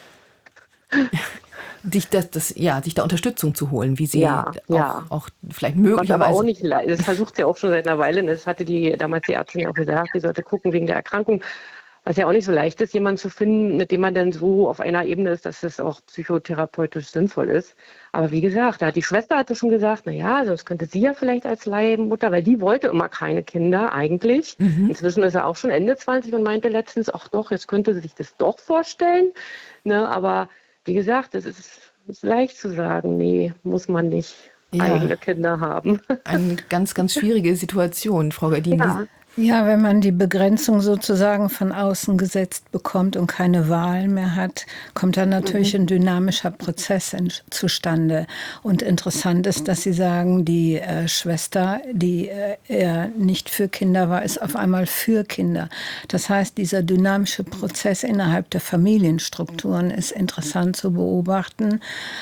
Dich, das, das, ja, sich da Unterstützung zu holen, wie sie ja, auch, ja. auch vielleicht möglicherweise... Aber auch nicht leid. Das versucht sie auch schon seit einer Weile. Das hatte die damals die Ärztin auch gesagt, sie sollte gucken wegen der Erkrankung. Was ja auch nicht so leicht ist, jemanden zu finden, mit dem man dann so auf einer Ebene ist, dass es auch psychotherapeutisch sinnvoll ist. Aber wie gesagt, da hat die Schwester hatte schon gesagt, na ja, sonst könnte sie ja vielleicht als Leihmutter, weil die wollte immer keine Kinder eigentlich. Mhm. Inzwischen ist er auch schon Ende zwanzig und meinte letztens, ach doch, jetzt könnte sie sich das doch vorstellen. Ne, aber wie gesagt, es ist, ist leicht zu sagen, nee, muss man nicht ja. eigene Kinder haben. Eine ganz, ganz schwierige Situation, Frau Gardin. Ja. Ja, wenn man die Begrenzung sozusagen von außen gesetzt bekommt und keine Wahl mehr hat, kommt dann natürlich ein dynamischer Prozess in, zustande. Und interessant ist, dass Sie sagen, die äh, Schwester, die äh, eher nicht für Kinder war, ist auf einmal für Kinder. Das heißt, dieser dynamische Prozess innerhalb der Familienstrukturen ist interessant zu beobachten,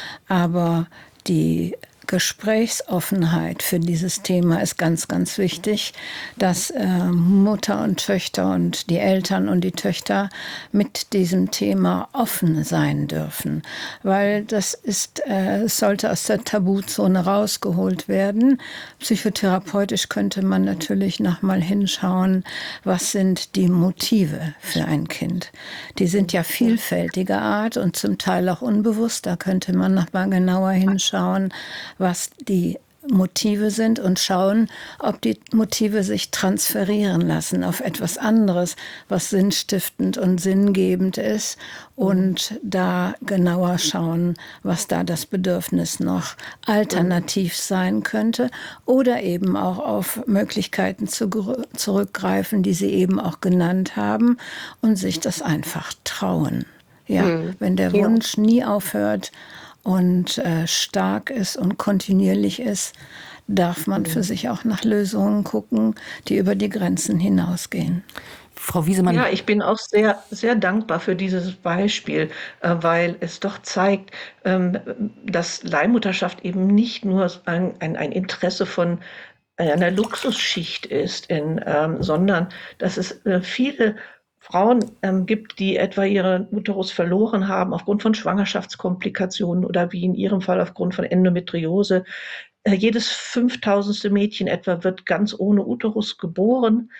aber die Gesprächsoffenheit für dieses Thema ist ganz, ganz wichtig, dass äh, Mutter und Töchter und die Eltern und die Töchter mit diesem Thema offen sein dürfen. Weil das ist, äh, es sollte aus der Tabuzone rausgeholt werden. Psychotherapeutisch könnte man natürlich nochmal hinschauen, was sind die Motive für ein Kind. Die sind ja vielfältiger Art und zum Teil auch unbewusst. Da könnte man nochmal genauer hinschauen, was die Motive sind und schauen, ob die Motive sich transferieren lassen auf etwas anderes, was sinnstiftend und sinngebend ist und da genauer schauen, was da das Bedürfnis noch alternativ sein könnte oder eben auch auf Möglichkeiten zu, zurückgreifen, die Sie eben auch genannt haben und sich das einfach trauen. Ja, mhm. Wenn der Wunsch nie aufhört und äh, stark ist und kontinuierlich ist, darf man für sich auch nach Lösungen gucken, die über die Grenzen hinausgehen. Frau Wiesemann. Ja, ich bin auch sehr, sehr dankbar für dieses Beispiel, äh, weil es doch zeigt, ähm, dass Leihmutterschaft eben nicht nur ein, ein, ein Interesse von einer Luxusschicht ist, in, ähm, sondern dass es äh, viele Frauen ähm, gibt, die etwa ihren Uterus verloren haben aufgrund von Schwangerschaftskomplikationen oder wie in ihrem Fall aufgrund von Endometriose. Äh, jedes fünftausendste Mädchen etwa wird ganz ohne Uterus geboren.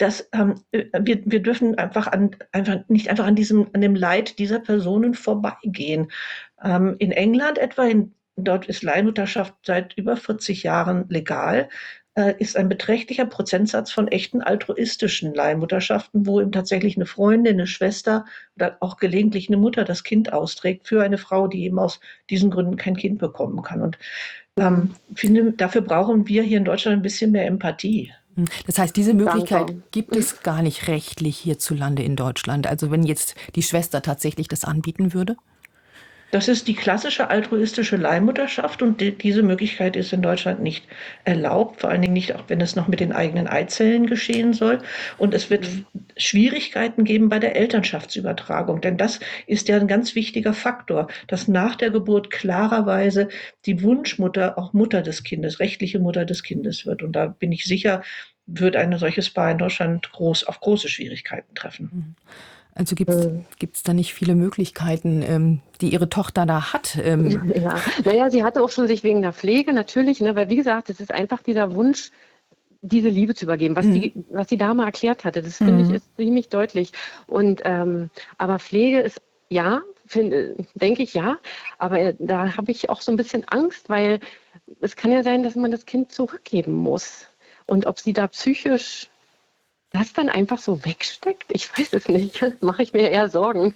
dass ähm, wir, wir dürfen einfach, an, einfach nicht einfach an, diesem, an dem Leid dieser Personen vorbeigehen. Ähm, in England etwa, in, dort ist Leihmutterschaft seit über vierzig Jahren legal, äh, ist ein beträchtlicher Prozentsatz von echten altruistischen Leihmutterschaften, wo eben tatsächlich eine Freundin, eine Schwester oder auch gelegentlich eine Mutter das Kind austrägt für eine Frau, die eben aus diesen Gründen kein Kind bekommen kann. Und ähm, finde, dafür brauchen wir hier in Deutschland ein bisschen mehr Empathie. Das heißt, diese Möglichkeit Danke. gibt es gar nicht rechtlich hierzulande in Deutschland. Also wenn jetzt die Schwester tatsächlich das anbieten würde? Das ist die klassische altruistische Leihmutterschaft und die, diese Möglichkeit ist in Deutschland nicht erlaubt, vor allen Dingen nicht, auch wenn es noch mit den eigenen Eizellen geschehen soll. Und es wird Schwierigkeiten geben bei der Elternschaftsübertragung, denn das ist ja ein ganz wichtiger Faktor, dass nach der Geburt klarerweise die Wunschmutter auch Mutter des Kindes, rechtliche Mutter des Kindes wird. Und da bin ich sicher, wird ein solches Paar in Deutschland groß, auf große Schwierigkeiten treffen. Also gibt es da nicht viele Möglichkeiten, ähm, die Ihre Tochter da hat? Ähm. Ja, naja, sie hatte auch schon sich wegen der Pflege natürlich, ne, weil wie gesagt, es ist einfach dieser Wunsch, diese Liebe zu übergeben, was, mhm. die, was die Dame erklärt hatte. Das finde mhm. ich ist ziemlich deutlich. Und ähm, aber Pflege ist ja, finde, denke ich ja, aber da habe ich auch so ein bisschen Angst, weil es kann ja sein, dass man das Kind zurückgeben muss. Und ob sie da psychisch das dann einfach so wegsteckt? Ich weiß es nicht. Mache ich mir eher Sorgen.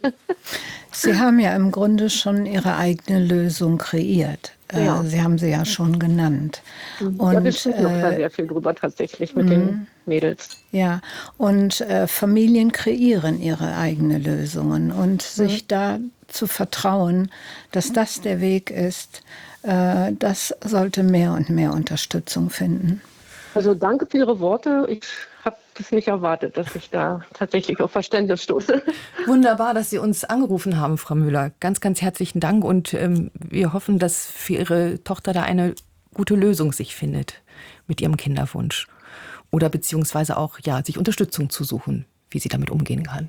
Sie haben ja im Grunde schon Ihre eigene Lösung kreiert. Ja. Sie haben sie ja schon genannt. Und, ja, wir sprechen noch äh, sehr viel drüber tatsächlich mit den Mädels. Ja, und äh, Familien kreieren ihre eigenen Lösungen. Und sich mhm. da zu vertrauen, dass das der Weg ist, äh, das sollte mehr und mehr Unterstützung finden. Also danke für Ihre Worte. Ich habe das nicht erwartet, dass ich da tatsächlich auf Verständnis stoße. Wunderbar, dass Sie uns angerufen haben, Frau Müller. Ganz, ganz herzlichen Dank und ähm, wir hoffen, dass für Ihre Tochter da eine gute Lösung sich findet mit ihrem Kinderwunsch. Oder beziehungsweise auch, ja, sich Unterstützung zu suchen, wie sie damit umgehen kann.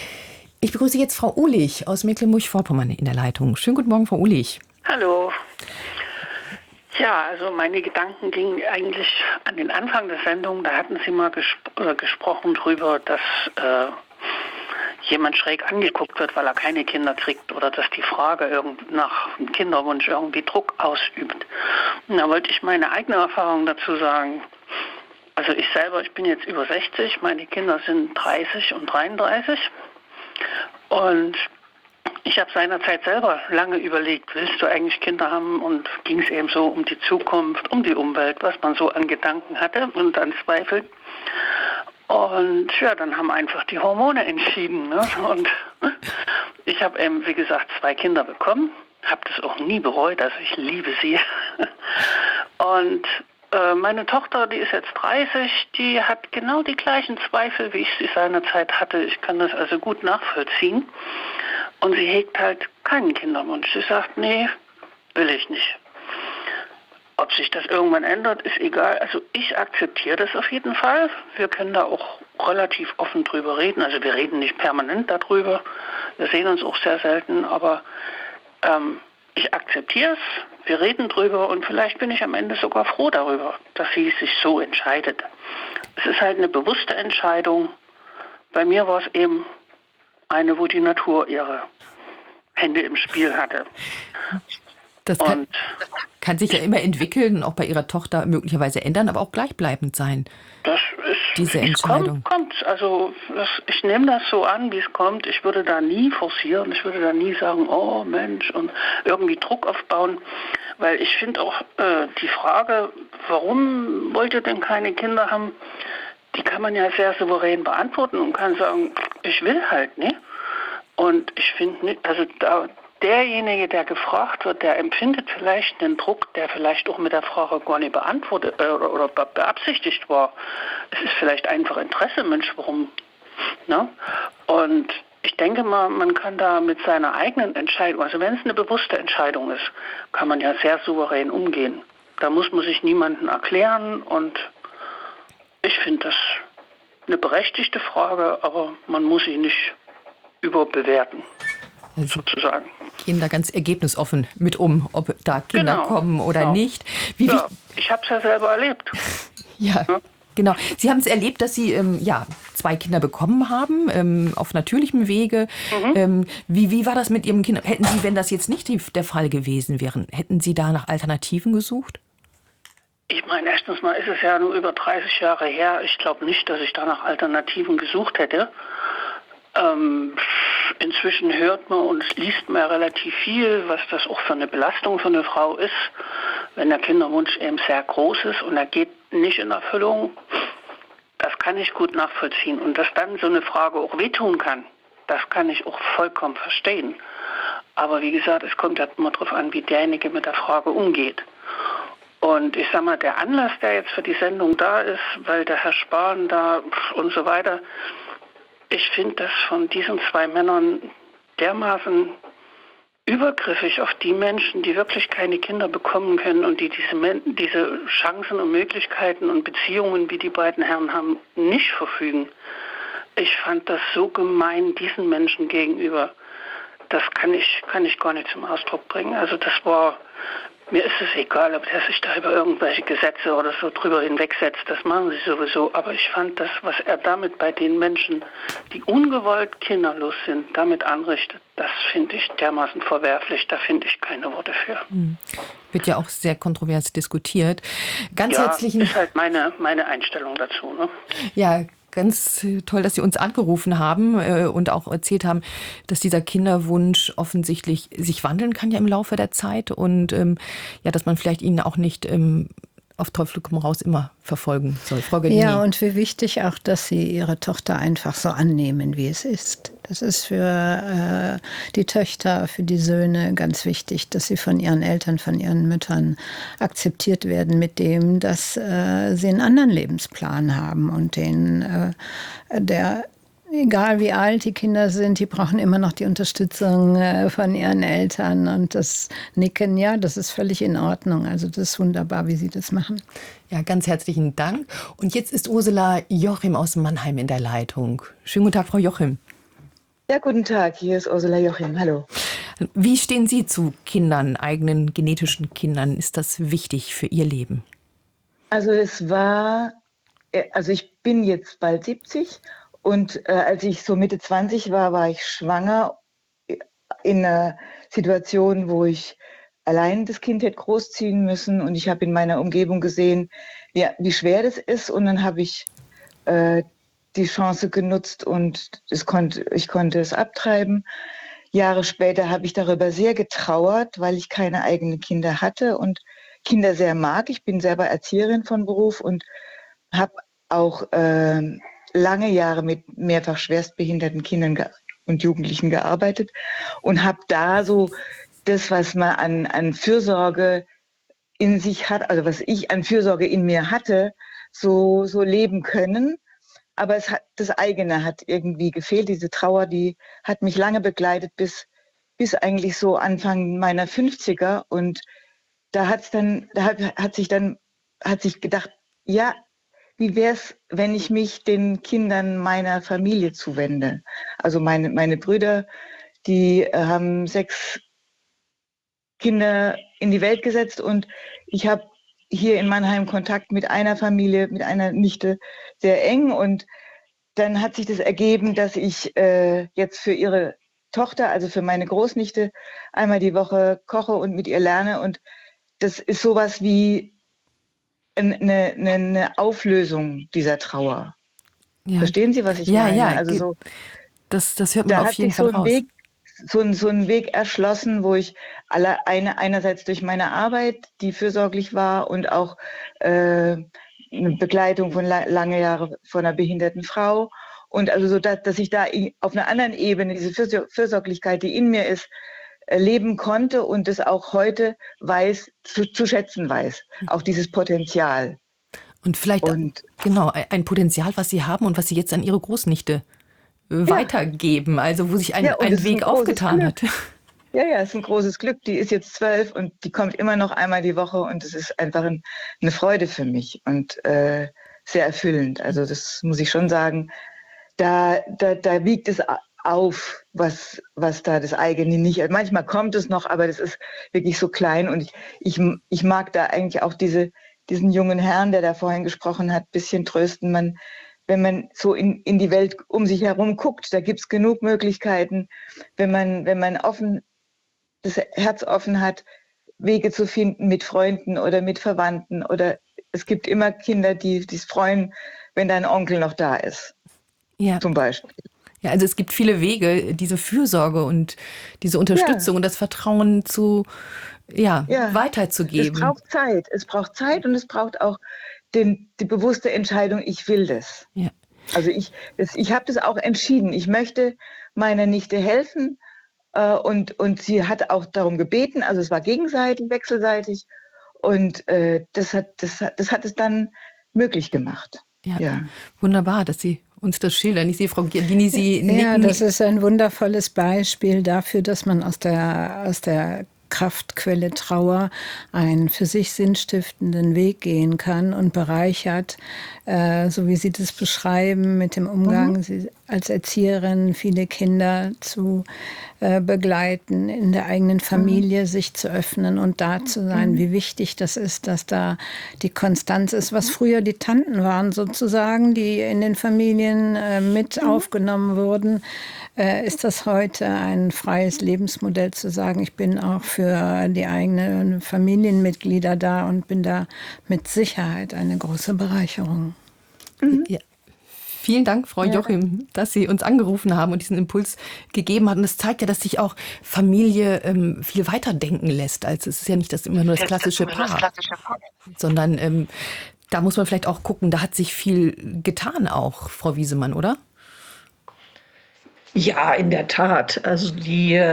Ich begrüße jetzt Frau Uhlich aus Mecklenburg-Vorpommern in der Leitung. Schönen guten Morgen, Frau Uhlich. Hallo. Ja, also meine Gedanken gingen eigentlich an den Anfang der Sendung. Da hatten Sie mal gesp- oder gesprochen darüber, dass äh, jemand schräg angeguckt wird, weil er keine Kinder kriegt oder dass die Frage irgend nach dem Kinderwunsch irgendwie Druck ausübt. Und da wollte ich meine eigene Erfahrung dazu sagen. Also ich selber, ich bin jetzt über sechzig, meine Kinder sind dreißig und dreiunddreißig und ich habe seinerzeit selber lange überlegt, willst du eigentlich Kinder haben? Und ging es eben so um die Zukunft, um die Umwelt, was man so an Gedanken hatte und an Zweifel. Und ja, dann haben einfach die Hormone entschieden. Ne? Und ich habe eben, wie gesagt, zwei Kinder bekommen, habe das auch nie bereut, also ich liebe sie. Und äh, meine Tochter, die ist jetzt dreißig, die hat genau die gleichen Zweifel, wie ich sie seinerzeit hatte. Ich kann das also gut nachvollziehen. Und sie hegt halt keinen Kinderwunsch. Sie sagt, nee, will ich nicht. Ob sich das irgendwann ändert, ist egal. Also ich akzeptiere das auf jeden Fall. Wir können da auch relativ offen drüber reden. Also wir reden nicht permanent darüber. Wir sehen uns auch sehr selten. Aber ähm, ich akzeptiere es. Wir reden drüber und vielleicht bin ich am Ende sogar froh darüber, dass sie sich so entscheidet. Es ist halt eine bewusste Entscheidung. Bei mir war es eben eine, wo die Natur ihre Hände im Spiel hatte. Das kann, kann sich ja immer entwickeln und auch bei Ihrer Tochter möglicherweise ändern, aber auch gleichbleibend sein. Das ist, diese Entscheidung. Kommt, kommt. Also das, ich nehme das so an, wie es kommt. Ich würde da nie forcieren. Ich würde da nie sagen, oh Mensch, und irgendwie Druck aufbauen. Weil ich finde auch äh, die Frage, warum wollt ihr denn keine Kinder haben, die kann man ja sehr souverän beantworten und kann sagen, ich will halt, ne? Und ich finde nicht, also da, derjenige, der gefragt wird, der empfindet vielleicht einen Druck, der vielleicht auch mit der Frage gar nicht beantwortet äh, oder, oder beabsichtigt war. Es ist vielleicht einfach Interesse, Mensch, warum, ne? Und ich denke mal, man kann da mit seiner eigenen Entscheidung, also wenn es eine bewusste Entscheidung ist, kann man ja sehr souverän umgehen. Da muss man sich niemanden erklären und ich finde das eine berechtigte Frage, aber man muss sie nicht überbewerten, also sozusagen. Gehen da ganz ergebnisoffen mit um, ob da Kinder genau, kommen oder genau. nicht. Wie ja, ich habe es ja selber erlebt. Ja. ja. Genau. Sie haben es erlebt, dass Sie ähm, ja, zwei Kinder bekommen haben, ähm, auf natürlichem Wege. Mhm. Ähm, wie, wie war das mit Ihrem Kind? Hätten Sie, wenn das jetzt nicht die, der Fall gewesen wäre, hätten Sie da nach Alternativen gesucht? Ich meine, erstens mal ist es ja nur über dreißig Jahre her. Ich glaube nicht, dass ich da nach Alternativen gesucht hätte. Ähm, inzwischen hört man und liest man ja relativ viel, was das auch für eine Belastung für eine Frau ist, wenn der Kinderwunsch eben sehr groß ist und er geht nicht in Erfüllung. Das kann ich gut nachvollziehen. Und dass dann so eine Frage auch wehtun kann, das kann ich auch vollkommen verstehen. Aber wie gesagt, es kommt ja immer darauf an, wie derjenige mit der Frage umgeht. Und ich sag mal, der Anlass, der jetzt für die Sendung da ist, weil der Herr Spahn da und so weiter, ich finde das von diesen zwei Männern dermaßen übergriffig auf die Menschen, die wirklich keine Kinder bekommen können und die diese, Men- diese Chancen und Möglichkeiten und Beziehungen, wie die beiden Herren haben, nicht verfügen. Ich fand das so gemein diesen Menschen gegenüber. Das kann ich, kann ich gar nicht zum Ausdruck bringen. Also das war... Mir ist es egal, ob der sich da über irgendwelche Gesetze oder so drüber hinwegsetzt. Das machen sie sowieso. Aber ich fand das, was er damit bei den Menschen, die ungewollt kinderlos sind, damit anrichtet, das finde ich dermaßen verwerflich. Da finde ich keine Worte für. Hm. Wird ja auch sehr kontrovers diskutiert. Ganz ja, herzlichen... ist halt meine, meine Einstellung dazu. Ne? Ja, ganz toll, dass Sie uns angerufen haben äh, und auch erzählt haben, dass dieser Kinderwunsch offensichtlich sich wandeln kann ja im Laufe der Zeit und ähm, ja, dass man vielleicht ihn auch nicht ähm, auf Teufel komm raus immer verfolgen soll. Frau Gardini. Ja, und wie wichtig auch, dass Sie Ihre Tochter einfach so annehmen, wie es ist. Das ist für äh, die Töchter, für die Söhne ganz wichtig, dass sie von ihren Eltern, von ihren Müttern akzeptiert werden mit dem, dass äh, sie einen anderen Lebensplan haben und den, äh, der egal wie alt die Kinder sind, die brauchen immer noch die Unterstützung äh, von ihren Eltern und das Nicken, ja, das ist völlig in Ordnung. Also das ist wunderbar, wie Sie das machen. Ja, ganz herzlichen Dank. Und jetzt ist Ursula Jochim aus Mannheim in der Leitung. Schönen guten Tag, Frau Jochim. Ja, guten Tag, hier ist Ursula Jochim. Hallo. Wie stehen Sie zu Kindern, eigenen genetischen Kindern? Ist das wichtig für Ihr Leben? Also es war, also ich bin jetzt bald siebzig. Und äh, als ich so Mitte zwanzig war, war ich schwanger in einer Situation, wo ich allein das Kind hätte großziehen müssen. Und ich habe in meiner Umgebung gesehen, wie, wie schwer das ist. Und dann habe ich äh, die Chance genutzt und es konnte, ich konnte es abtreiben. Jahre später habe ich darüber sehr getrauert, weil ich keine eigenen Kinder hatte und Kinder sehr mag. Ich bin selber Erzieherin von Beruf und habe auch... Äh, lange Jahre mit mehrfach schwerstbehinderten Kindern ge- und Jugendlichen gearbeitet und habe da so das, was man an, an Fürsorge in sich hat, also was ich an Fürsorge in mir hatte, so, so leben können. Aber es hat, das eigene hat irgendwie gefehlt. Diese Trauer, die hat mich lange begleitet bis, bis eigentlich so Anfang meiner fünfziger. Und da hat's dann, da hat, hat sich dann, hat sich gedacht, ja, wie wäre es, wenn ich mich den Kindern meiner Familie zuwende? Also meine, meine Brüder, die äh, haben sechs Kinder in die Welt gesetzt und ich habe hier in Mannheim Kontakt mit einer Familie, mit einer Nichte sehr eng und dann hat sich das ergeben, dass ich äh, jetzt für ihre Tochter, also für meine Großnichte, einmal die Woche koche und mit ihr lerne und das ist sowas wie Eine, eine, eine Auflösung dieser Trauer. Ja. Verstehen Sie, was ich ja, meine? Ja, also so, das, das hört man da auf jeden Fall so raus. Weg, so, ein, so ein Weg erschlossen, wo ich alle, eine, einerseits durch meine Arbeit, die fürsorglich war und auch äh, eine Begleitung von la- lange Jahre von einer behinderten Frau und also so, dass, dass ich da auf einer anderen Ebene diese Fürsor- Fürsorglichkeit, die in mir ist, leben konnte und es auch heute weiß, zu, zu schätzen weiß, auch dieses Potenzial. Und vielleicht, und, genau, ein Potenzial, was Sie haben und was Sie jetzt an Ihre Großnichte ja. weitergeben, also wo sich ein, ja, ein Weg ein aufgetan Glück. hat. Ja, ja, es ist ein großes Glück. Die ist jetzt zwölf und die kommt immer noch einmal die Woche und es ist einfach ein, eine Freude für mich und äh, sehr erfüllend. Also das muss ich schon sagen, da, da, da wiegt es auf, was, was da das eigene nicht, manchmal kommt es noch, aber das ist wirklich so klein und ich, ich, ich mag da eigentlich auch diese, diesen jungen Herrn, der da vorhin gesprochen hat, ein bisschen trösten. Man, wenn man so in, in die Welt um sich herum guckt, da gibt es genug Möglichkeiten, wenn man, wenn man offen, das Herz offen hat, Wege zu finden mit Freunden oder mit Verwandten. Oder es gibt immer Kinder, die es freuen, wenn dein Onkel noch da ist. Ja. Zum Beispiel. Ja, also es gibt viele Wege, diese Fürsorge und diese Unterstützung ja. und das Vertrauen zu ja, ja. weiterzugeben. Es braucht Zeit. Es braucht Zeit und es braucht auch den, die bewusste Entscheidung, ich will das. Ja. Also ich, das, ich habe das auch entschieden. Ich möchte meiner Nichte helfen äh, und, und sie hat auch darum gebeten. Also es war gegenseitig, wechselseitig und äh, das, hat, das, das hat es dann möglich gemacht. Ja, ja. Wunderbar, dass Sie uns das schildern. Ich sehe Frau Giardini, Sie nicken. Ja, das ist ein wundervolles Beispiel dafür, dass man aus der, aus der Kraftquelle Trauer einen für sich sinnstiftenden Weg gehen kann und bereichert, äh, so wie Sie das beschreiben, mit dem Umgang mhm. Sie als Erzieherin viele Kinder zu äh, begleiten, in der eigenen Familie mhm. sich zu öffnen und da zu sein. Mhm. Wie wichtig das ist, dass da die Konstanz ist, was früher die Tanten waren sozusagen, die in den Familien äh, mit mhm. aufgenommen wurden. Äh, ist das heute ein freies Lebensmodell zu sagen, ich bin auch für die eigenen Familienmitglieder da und bin da mit Sicherheit eine große Bereicherung. Mhm. Ja. Vielen Dank, Frau ja. Jochim, dass Sie uns angerufen haben und diesen Impuls gegeben haben. Und das zeigt ja, dass sich auch Familie ähm, viel weiter denken lässt. Als es ist ja nicht das immer nur das klassische Paar, das klassische Paar. sondern ähm, da muss man vielleicht auch gucken, da hat sich viel getan auch, Frau Wiesemann, oder? Ja, in der Tat. Also die äh,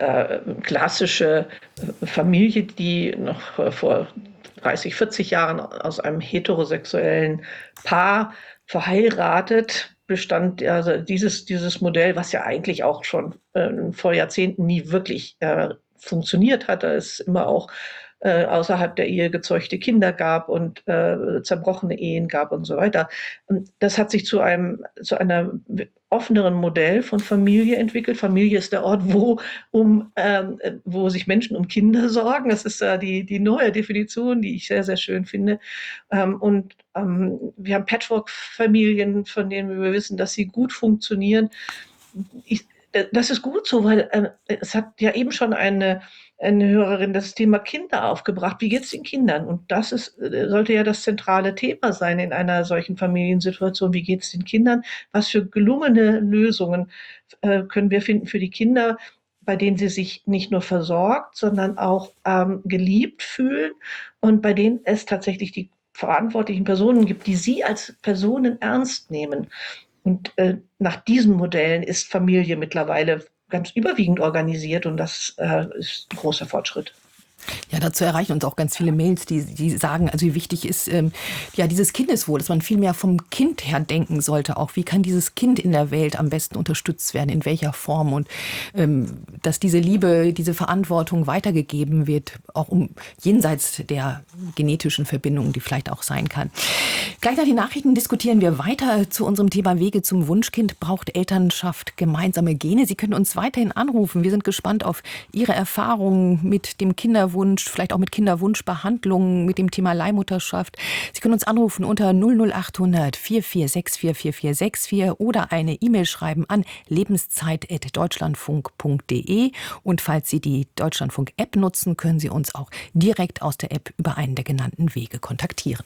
klassische Familie, die noch äh, vor dreißig, vierzig Jahren aus einem heterosexuellen Paar verheiratet bestand, also dieses, dieses Modell, was ja eigentlich auch schon äh, vor Jahrzehnten nie wirklich äh, funktioniert hat, da es immer auch äh, außerhalb der Ehe gezeugte Kinder gab und äh, zerbrochene Ehen gab und so weiter. Und das hat sich zu einem zu einer offeneren Modell von Familie entwickelt. Familie ist der Ort, wo um ähm, wo sich Menschen um Kinder sorgen. Das ist äh, die die neue Definition, die ich sehr sehr schön finde. Ähm, und ähm, wir haben Patchwork-Familien, von denen wir wissen, dass sie gut funktionieren. Ich, das ist gut so, weil äh, es hat ja eben schon eine eine Hörerin das Thema Kinder aufgebracht. Wie geht es den Kindern? Und das ist, sollte ja das zentrale Thema sein in einer solchen Familiensituation. Wie geht es den Kindern? Was für gelungene Lösungen äh, können wir finden für die Kinder, bei denen sie sich nicht nur versorgt, sondern auch ähm, geliebt fühlen und bei denen es tatsächlich die verantwortlichen Personen gibt, die sie als Personen ernst nehmen. Und äh, nach diesen Modellen ist Familie mittlerweile ganz überwiegend organisiert und das äh, ist ein großer Fortschritt. Ja, dazu erreichen uns auch ganz viele Mails, die, die sagen, also wie wichtig ist ähm, ja dieses Kindeswohl, dass man viel mehr vom Kind her denken sollte. Auch wie kann dieses Kind in der Welt am besten unterstützt werden, in welcher Form und ähm, dass diese Liebe, diese Verantwortung weitergegeben wird, auch um jenseits der genetischen Verbindung, die vielleicht auch sein kann. Gleich nach den Nachrichten diskutieren wir weiter zu unserem Thema Wege zum Wunschkind. Braucht Elternschaft gemeinsame Gene? Sie können uns weiterhin anrufen. Wir sind gespannt auf Ihre Erfahrungen mit dem Kinderwunsch. Vielleicht auch mit Kinderwunschbehandlungen, mit dem Thema Leihmutterschaft. Sie können uns anrufen unter null null acht hundert vier vier sechs vier vier vier sechs vier oder eine E-Mail schreiben an lebenszeit at deutschlandfunk punkt de. Und falls Sie die Deutschlandfunk-App nutzen, können Sie uns auch direkt aus der App über einen der genannten Wege kontaktieren.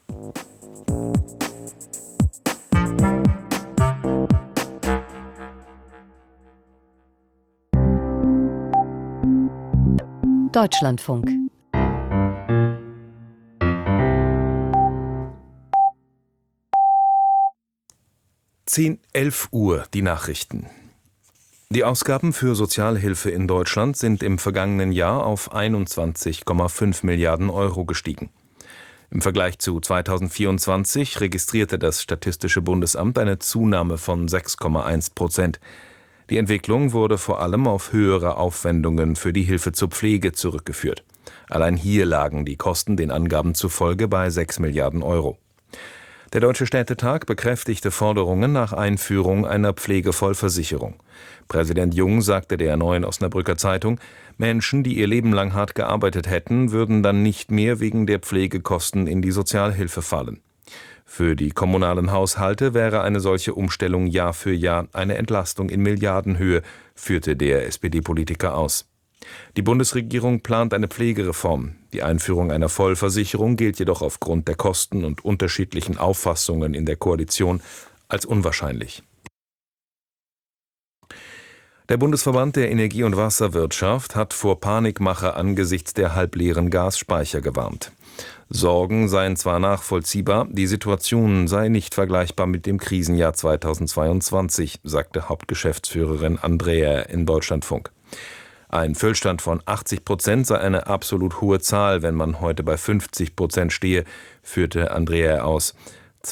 Deutschlandfunk. zehn, elf Uhr, die Nachrichten. Die Ausgaben für Sozialhilfe in Deutschland sind im vergangenen Jahr auf einundzwanzig Komma fünf Milliarden Euro gestiegen. Im Vergleich zu zweitausendvierundzwanzig registrierte das Statistische Bundesamt eine Zunahme von sechs Komma eins Prozent. Die Entwicklung wurde vor allem auf höhere Aufwendungen für die Hilfe zur Pflege zurückgeführt. Allein hier lagen die Kosten den Angaben zufolge bei sechs Milliarden Euro. Der Deutsche Städtetag bekräftigte Forderungen nach Einführung einer Pflegevollversicherung. Präsident Jung sagte der Neuen Osnabrücker Zeitung, Menschen, die ihr Leben lang hart gearbeitet hätten, würden dann nicht mehr wegen der Pflegekosten in die Sozialhilfe fallen. Für die kommunalen Haushalte wäre eine solche Umstellung Jahr für Jahr eine Entlastung in Milliardenhöhe, führte der S P D-Politiker aus. Die Bundesregierung plant eine Pflegereform. Die Einführung einer Vollversicherung gilt jedoch aufgrund der Kosten und unterschiedlichen Auffassungen in der Koalition als unwahrscheinlich. Der Bundesverband der Energie- und Wasserwirtschaft hat vor Panikmache angesichts der halbleeren Gasspeicher gewarnt. Sorgen seien zwar nachvollziehbar, die Situation sei nicht vergleichbar mit dem Krisenjahr zweitausendzweiundzwanzig, sagte Hauptgeschäftsführerin Andrea in Deutschlandfunk. Ein Füllstand von achtzig Prozent sei eine absolut hohe Zahl, wenn man heute bei fünfzig Prozent stehe, führte Andrea aus.